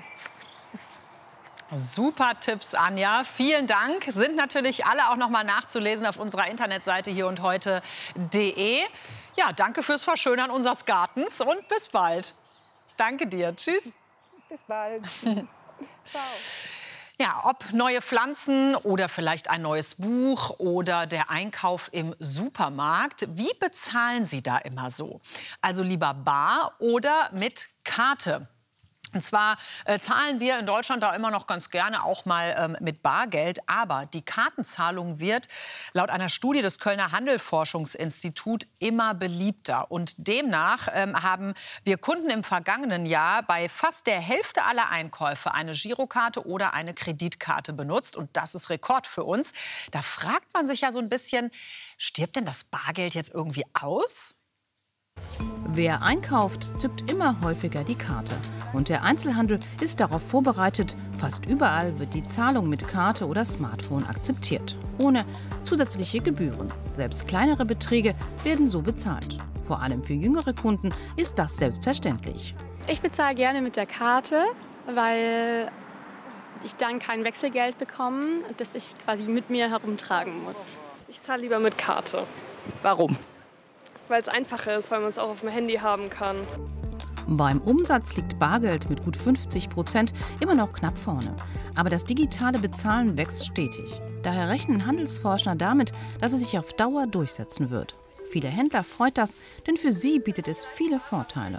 Super Tipps, Anja. Vielen Dank. Sind natürlich alle auch noch mal nachzulesen auf unserer Internetseite hierundheute.de. Ja, danke fürs Verschönern unseres Gartens und bis bald. Danke dir. Tschüss. Bis bald. Ciao. Ja, ob neue Pflanzen oder vielleicht ein neues Buch oder der Einkauf im Supermarkt. Wie bezahlen Sie da immer so? Also lieber bar oder mit Karte? Und zwar zahlen wir in Deutschland da immer noch ganz gerne auch mal mit Bargeld. Aber die Kartenzahlung wird laut einer Studie des Kölner Handelforschungsinstituts immer beliebter. Und demnach haben wir Kunden im vergangenen Jahr bei fast der Hälfte aller Einkäufe eine Girokarte oder eine Kreditkarte benutzt. Und das ist Rekord für uns. Da fragt man sich ja so ein bisschen, stirbt denn das Bargeld jetzt irgendwie aus? Wer einkauft, zückt immer häufiger die Karte. Und der Einzelhandel ist darauf vorbereitet. Fast überall wird die Zahlung mit Karte oder Smartphone akzeptiert. Ohne zusätzliche Gebühren. Selbst kleinere Beträge werden so bezahlt. Vor allem für jüngere Kunden ist das selbstverständlich. Ich bezahle gerne mit der Karte, weil ich dann kein Wechselgeld bekomme, das ich quasi mit mir herumtragen muss. Ich zahle lieber mit Karte. Warum? weil es einfacher ist, weil man es auch auf dem Handy haben kann. Beim Umsatz liegt Bargeld mit gut 50% immer noch knapp vorne. Aber das digitale Bezahlen wächst stetig. Daher rechnen Handelsforscher damit, dass es sich auf Dauer durchsetzen wird. Viele Händler freut das, denn für sie bietet es viele Vorteile.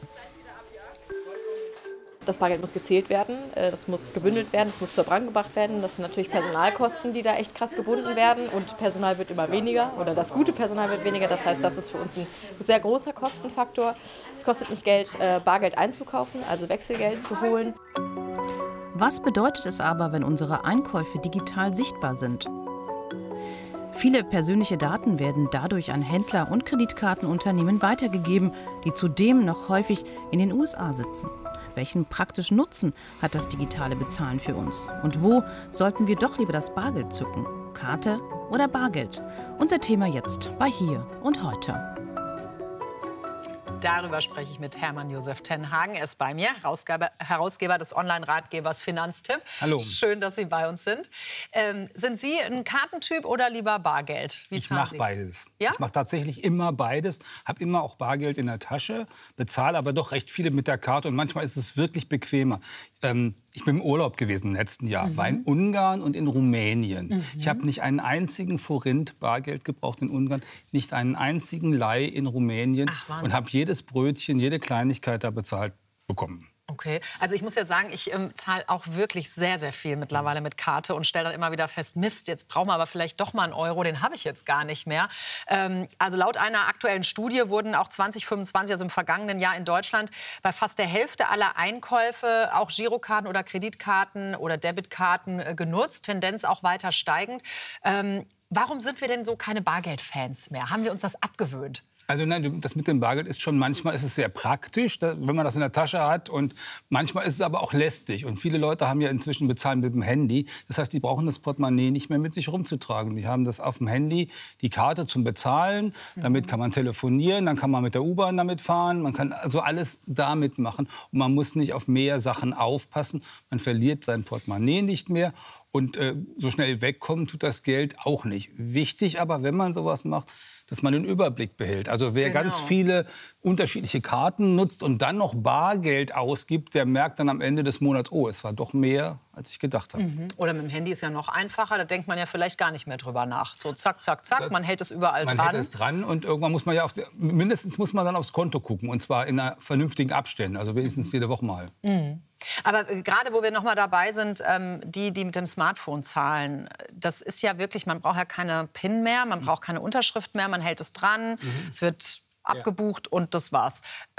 Das Bargeld muss gezählt werden, das muss gebündelt werden, das muss zur Bank gebracht werden. Das sind natürlich Personalkosten, die da echt krass gebunden werden. Und Personal wird immer weniger oder das gute Personal wird weniger. Das heißt, das ist für uns ein sehr großer Kostenfaktor. Es kostet nicht Geld, Bargeld einzukaufen, also Wechselgeld zu holen. Was bedeutet es aber, wenn unsere Einkäufe digital sichtbar sind? Viele persönliche Daten werden dadurch an Händler und Kreditkartenunternehmen weitergegeben, die zudem noch häufig in den USA sitzen. Welchen praktischen Nutzen hat das digitale Bezahlen für uns? Und wo sollten wir doch lieber das Bargeld zücken? Karte oder Bargeld? Unser Thema jetzt bei Hier und Heute. Darüber spreche ich mit Hermann Josef ten Hagen. Er ist bei mir, Herausgeber des Online-Ratgebers Finanztipp. Hallo. Schön, dass Sie bei uns sind. Sind Sie ein Kartentyp oder lieber Bargeld? Ich mache beides. Ja? Ich mache tatsächlich immer beides. Habe immer auch Bargeld in der Tasche, bezahle aber doch recht viele mit der Karte. Und manchmal ist es wirklich bequemer. Ich bin im Urlaub gewesen im letzten Jahr, war in Ungarn und in Rumänien. Ich habe nicht einen einzigen Forint Bargeld gebraucht in Ungarn, nicht einen einzigen Lei in Rumänien und habe jedes Brötchen, jede Kleinigkeit da bezahlt bekommen. Okay, also ich muss ja sagen, ich zahle auch wirklich sehr, sehr viel mittlerweile mit Karte und stelle dann immer wieder fest, Mist, jetzt brauchen wir aber vielleicht doch mal einen Euro, den habe ich jetzt gar nicht mehr. Also laut einer aktuellen Studie wurden auch 2025, also im vergangenen Jahr in Deutschland, bei fast der Hälfte aller Einkäufe auch Girokarten oder Kreditkarten oder Debitkarten genutzt, Tendenz auch weiter steigend. Warum sind wir denn so keine Bargeldfans mehr? Haben wir uns das abgewöhnt? Also nein, das mit dem Bargeld ist schon, manchmal ist es sehr praktisch, wenn man das in der Tasche hat, und manchmal ist es aber auch lästig. Und viele Leute haben ja inzwischen bezahlen mit dem Handy. Das heißt, die brauchen das Portemonnaie nicht mehr mit sich rumzutragen. Die haben das auf dem Handy, die Karte zum Bezahlen. Damit kann man telefonieren, dann kann man mit der U-Bahn damit fahren. Man kann also alles damit machen. Und man muss nicht auf mehr Sachen aufpassen. Man verliert sein Portemonnaie nicht mehr. Und so schnell wegkommen tut das Geld auch nicht. Wichtig aber, wenn man sowas macht, dass man den Überblick behält. Also wer ganz viele unterschiedliche Karten nutzt und dann noch Bargeld ausgibt, der merkt dann am Ende des Monats, oh, es war doch mehr, als ich gedacht habe. Oder mit dem Handy ist ja noch einfacher, da denkt man ja vielleicht gar nicht mehr drüber nach. So zack, zack, zack, man hält es überall dran. Man hält es dran und irgendwann muss man ja, mindestens muss man dann aufs Konto gucken, und zwar in einer vernünftigen Abständen, also wenigstens jede Woche mal. Aber gerade, wo wir noch mal dabei sind, die mit dem Smartphone zahlen, das ist ja wirklich, man braucht ja keine PIN mehr, man braucht keine Unterschrift mehr, man hält es dran, es wird abgebucht und das war's.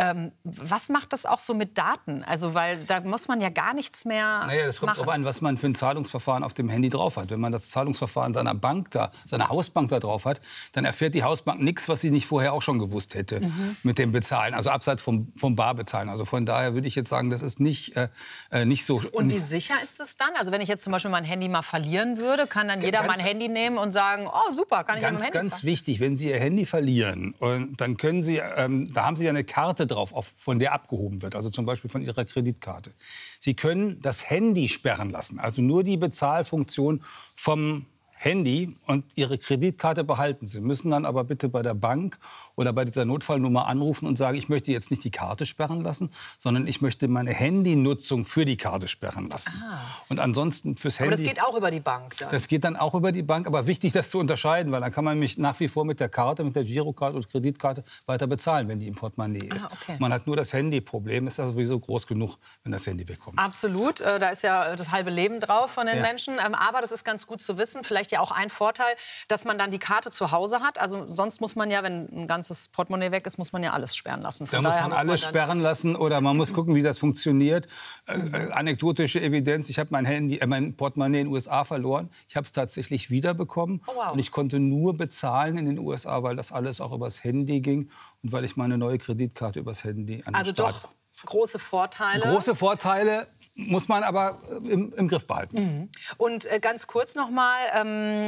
Was macht das auch so mit Daten? Also, weil da muss man ja gar nichts mehr Naja, das kommt darauf an, was man für ein Zahlungsverfahren auf dem Handy drauf hat. Wenn man das Zahlungsverfahren seiner Bank seiner Hausbank da drauf hat, dann erfährt die Hausbank nichts, was sie nicht vorher auch schon gewusst hätte mit dem Bezahlen. Also abseits vom Barbezahlen. Also von daher würde ich jetzt sagen, das ist nicht so. Und wie sicher ist das dann? Also wenn ich jetzt zum Beispiel mein Handy mal verlieren würde, kann dann jeder mein Handy nehmen und sagen, oh super, kann ich mit dem Handy zahlen? Ganz wichtig, wenn Sie Ihr Handy verlieren, und dann können Sie, da haben Sie ja eine Karte drauf, von der abgehoben wird, also zum Beispiel von Ihrer Kreditkarte. Sie können das Handy sperren lassen, also nur die Bezahlfunktion vom Handy, und Ihre Kreditkarte behalten. Sie müssen dann aber bitte bei der Bank oder bei dieser Notfallnummer anrufen und sagen, ich möchte jetzt nicht die Karte sperren lassen, sondern ich möchte meine Handynutzung für die Karte sperren lassen. Und ansonsten fürs Handy... Aber das geht auch über die Bank dann? Das geht dann auch über die Bank, aber wichtig, das zu unterscheiden, weil dann kann man mich nach wie vor mit der Karte, mit der Girokarte oder Kreditkarte weiter bezahlen, wenn die im Portemonnaie ist. Okay. Man hat nur das Handyproblem, ist also sowieso groß genug, wenn das Handy wegkommt. Absolut, da ist ja das halbe Leben drauf von den Menschen. Aber das ist ganz gut zu wissen, vielleicht ja auch ein Vorteil, dass man dann die Karte zu Hause hat. Also sonst muss man ja, wenn ein ganzes Portemonnaie weg ist, muss man ja alles sperren lassen. Da muss man alles sperren lassen, oder man muss gucken, wie das funktioniert. Anekdotische Evidenz, ich habe mein Portemonnaie in den USA verloren. Ich habe es tatsächlich wiederbekommen. Oh, wow. Und ich konnte nur bezahlen in den USA, weil das alles auch übers Handy ging und weil ich meine neue Kreditkarte übers Handy an den Start. Also doch große Vorteile. Große Vorteile. Muss man aber im Griff behalten. Und ganz kurz noch mal,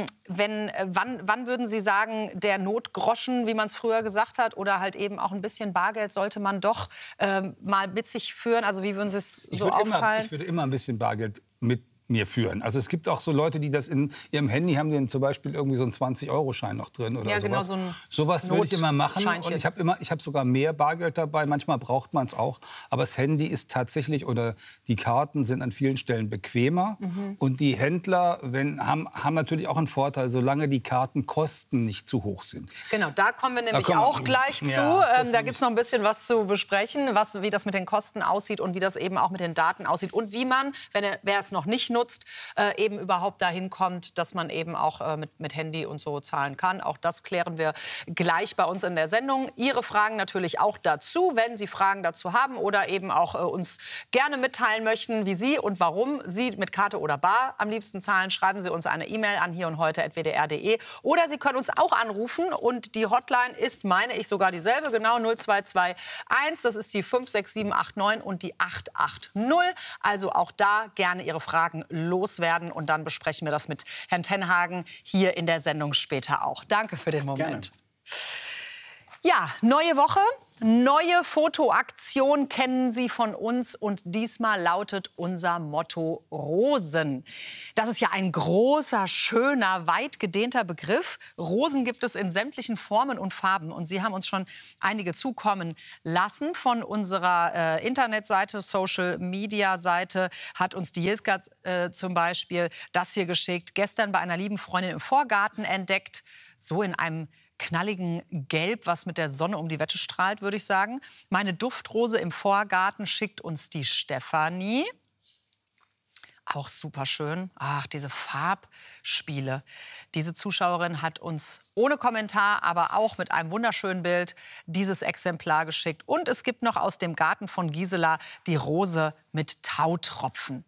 wann würden Sie sagen, der Notgroschen, wie man es früher gesagt hat, oder halt eben auch ein bisschen Bargeld sollte man doch mal mit sich führen? Also wie würden Sie es so aufteilen? Ich würde immer ein bisschen Bargeld mit mir führen. Also es gibt auch so Leute, die das in ihrem Handy haben, die zum Beispiel irgendwie so einen 20-Euro-Schein noch drin oder ja, sowas. Genau, so ein sowas würde ich immer machen. Scheinchen. Und ich habe sogar mehr Bargeld dabei. Manchmal braucht man es auch. Aber das Handy ist tatsächlich, oder die Karten sind an vielen Stellen bequemer. Und die Händler haben natürlich auch einen Vorteil, solange die Kartenkosten nicht zu hoch sind. Genau, da kommen wir nämlich auch gleich zu. Da gibt es noch ein bisschen was zu besprechen, wie das mit den Kosten aussieht und wie das eben auch mit den Daten aussieht. Und wie man, wer es noch nicht nutzt, eben überhaupt dahin kommt, dass man eben auch mit Handy und so zahlen kann. Auch das klären wir gleich bei uns in der Sendung. Ihre Fragen natürlich auch dazu, wenn Sie Fragen dazu haben oder eben auch uns gerne mitteilen möchten, wie Sie und warum Sie mit Karte oder Bar am liebsten zahlen. Schreiben Sie uns eine E-Mail an hierundheute@wdr.de oder Sie können uns auch anrufen und die Hotline ist, meine ich, sogar dieselbe, genau 0221. Das ist die 56789 und die 880. Also auch da gerne Ihre Fragen loswerden und dann besprechen wir das mit Herrn Tenhagen hier in der Sendung später auch. Danke für den Moment. Gerne. Ja, neue Woche. Neue Fotoaktion kennen Sie von uns und diesmal lautet unser Motto Rosen. Das ist ja ein großer, schöner, weit gedehnter Begriff. Rosen gibt es in sämtlichen Formen und Farben und Sie haben uns schon einige zukommen lassen. Von unserer Internetseite, Social-Media-Seite hat uns die Jilska zum Beispiel das hier geschickt. Gestern bei einer lieben Freundin im Vorgarten entdeckt, so in einem knalligen Gelb, was mit der Sonne um die Wette strahlt, würde ich sagen. Meine Duftrose im Vorgarten schickt uns die Stefanie. Auch super schön. Ach, diese Farbspiele. Diese Zuschauerin hat uns ohne Kommentar, aber auch mit einem wunderschönen Bild dieses Exemplar geschickt. Und es gibt noch aus dem Garten von Gisela die Rose mit Tautropfen.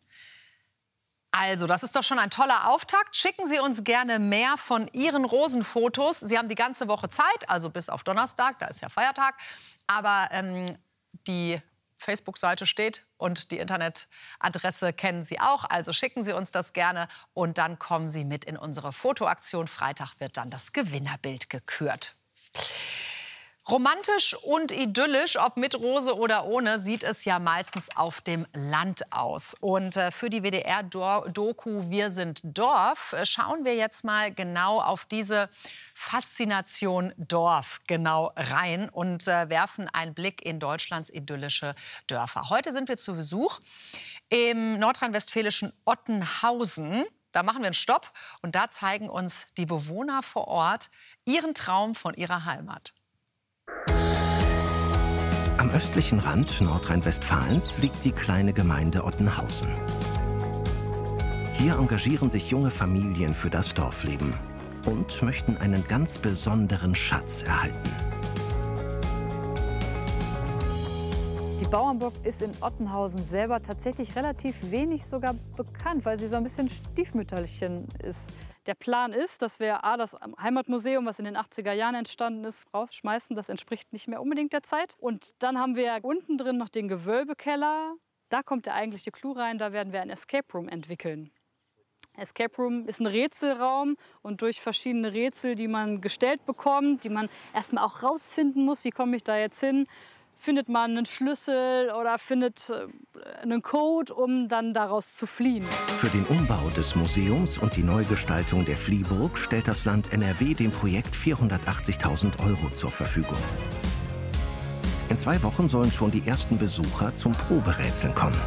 Also, das ist doch schon ein toller Auftakt. Schicken Sie uns gerne mehr von Ihren Rosenfotos. Sie haben die ganze Woche Zeit, also bis auf Donnerstag, da ist ja Feiertag. Aber die Facebook-Seite steht und die Internetadresse kennen Sie auch. Also schicken Sie uns das gerne und dann kommen Sie mit in unsere Fotoaktion. Freitag wird dann das Gewinnerbild gekürt. Romantisch und idyllisch, ob mit Rose oder ohne, sieht es ja meistens auf dem Land aus. Und für die WDR-Doku Wir sind Dorf schauen wir jetzt mal genau auf diese Faszination Dorf genau rein und werfen einen Blick in Deutschlands idyllische Dörfer. Heute sind wir zu Besuch im nordrhein-westfälischen Ottenhausen. Da machen wir einen Stopp und da zeigen uns die Bewohner vor Ort ihren Traum von ihrer Heimat. Am östlichen Rand Nordrhein-Westfalens liegt die kleine Gemeinde Ottenhausen. Hier engagieren sich junge Familien für das Dorfleben und möchten einen ganz besonderen Schatz erhalten. Die Bauernburg ist in Ottenhausen selber tatsächlich relativ wenig sogar bekannt, weil sie so ein bisschen Stiefmütterchen ist. Der Plan ist, dass wir das Heimatmuseum, was in den 80er Jahren entstanden ist, rausschmeißen. Das entspricht nicht mehr unbedingt der Zeit. Und dann haben wir unten drin noch den Gewölbekeller. Da kommt der eigentliche Clou rein. Da werden wir ein Escape Room entwickeln. Escape Room ist ein Rätselraum und durch verschiedene Rätsel, die man gestellt bekommt, die man erstmal auch rausfinden muss, wie komme ich da jetzt hin, findet man einen Schlüssel oder findet einen Code, um dann daraus zu fliehen. Für den Umbau des Museums und die Neugestaltung der Fliehburg stellt das Land NRW dem Projekt 480.000 € zur Verfügung. In 2 Wochen sollen schon die ersten Besucher zum Proberätseln kommen.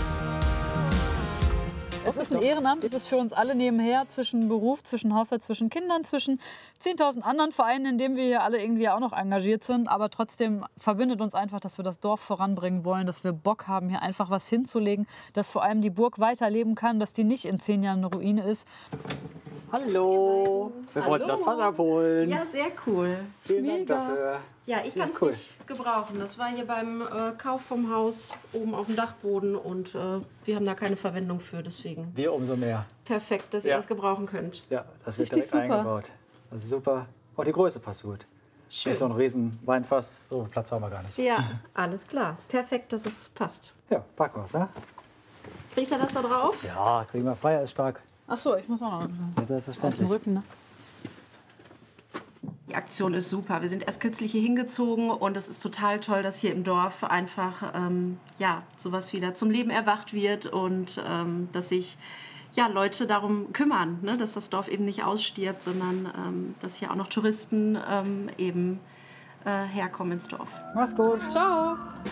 Es ist ein Ehrenamt, es ist für uns alle nebenher, zwischen Beruf, zwischen Haushalt, zwischen Kindern, zwischen 10.000 anderen Vereinen, in denen wir hier alle irgendwie auch noch engagiert sind. Aber trotzdem verbindet uns einfach, dass wir das Dorf voranbringen wollen, dass wir Bock haben, hier einfach was hinzulegen, dass vor allem die Burg weiterleben kann, dass die nicht in 10 Jahren eine Ruine ist. Hallo, wir wollten das Wasser holen. Ja, sehr cool. Vielen Dank dafür. Ja, ich kann es nicht gebrauchen. Das war hier beim Kauf vom Haus oben auf dem Dachboden und wir haben da keine Verwendung für, deswegen. Wir umso mehr. Perfekt, dass ihr das gebrauchen könnt. Ja, das wird Richtig direkt super. eingebaut. Das ist super. Auch die Größe passt gut. Schön. Das ist so ein riesen Weinfass, so viel Platz haben wir gar nicht. Ja, alles klar. Perfekt, dass es passt. Ja, packen wir's, ne? Kriegt er das da drauf? Ja, kriegen wir frei, ist stark. Ach so, ich muss auch noch Selbstverständlich. aus dem Rücken, ne? Die Aktion ist super. Wir sind erst kürzlich hier hingezogen und es ist total toll, dass hier im Dorf einfach sowas wieder zum Leben erwacht wird und dass sich Leute darum kümmern, ne? Dass das Dorf eben nicht ausstirbt, sondern dass hier auch noch Touristen eben herkommen ins Dorf. Mach's gut. Ciao.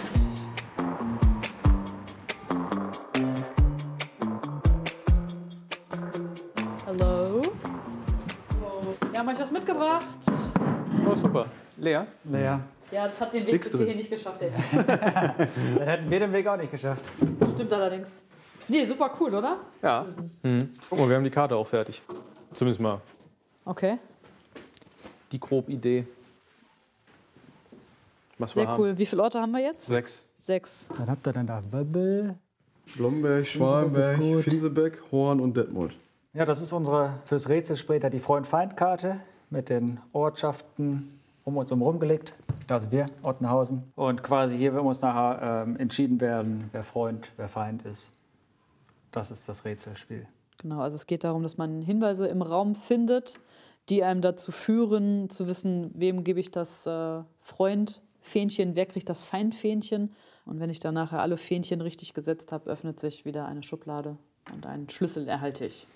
Hallo. Wir haben euch was mitgebracht. Oh, super. Lea? Lea. Ja, das hat den Weg bis hierhin nicht geschafft, ey. Dann hätten wir den Weg auch nicht geschafft. Stimmt allerdings. Nee, super cool, oder? Ja. Guck mal, wir haben die Karte auch fertig. Zumindest mal Okay. die grobe Idee. Was wir Sehr haben. cool. Wie viele Orte haben wir jetzt? 6. 6. Dann habt ihr dann da Wöbbel. Blomberg, Schwalenberg, Finsebeck, Horn und Detmold. Ja, das ist unsere fürs Rätsel später die Freund-Feind-Karte mit den Ortschaften um uns herum gelegt. Da sind wir, Ottenhausen. Und quasi hier muss nachher entschieden werden, wer Freund, wer Feind ist. Das ist das Rätselspiel. Genau, also es geht darum, dass man Hinweise im Raum findet, die einem dazu führen, zu wissen, wem gebe ich das Freund-Fähnchen, wer kriegt das Feind-Fähnchen. Und wenn ich dann nachher alle Fähnchen richtig gesetzt habe, öffnet sich wieder eine Schublade und einen Schlüssel erhalte ich.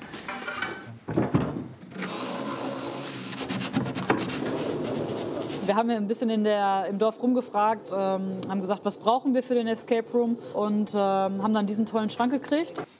Wir haben ein bisschen im Dorf rumgefragt, haben gesagt, was brauchen wir für den Escape Room und haben dann diesen tollen Schrank gekriegt.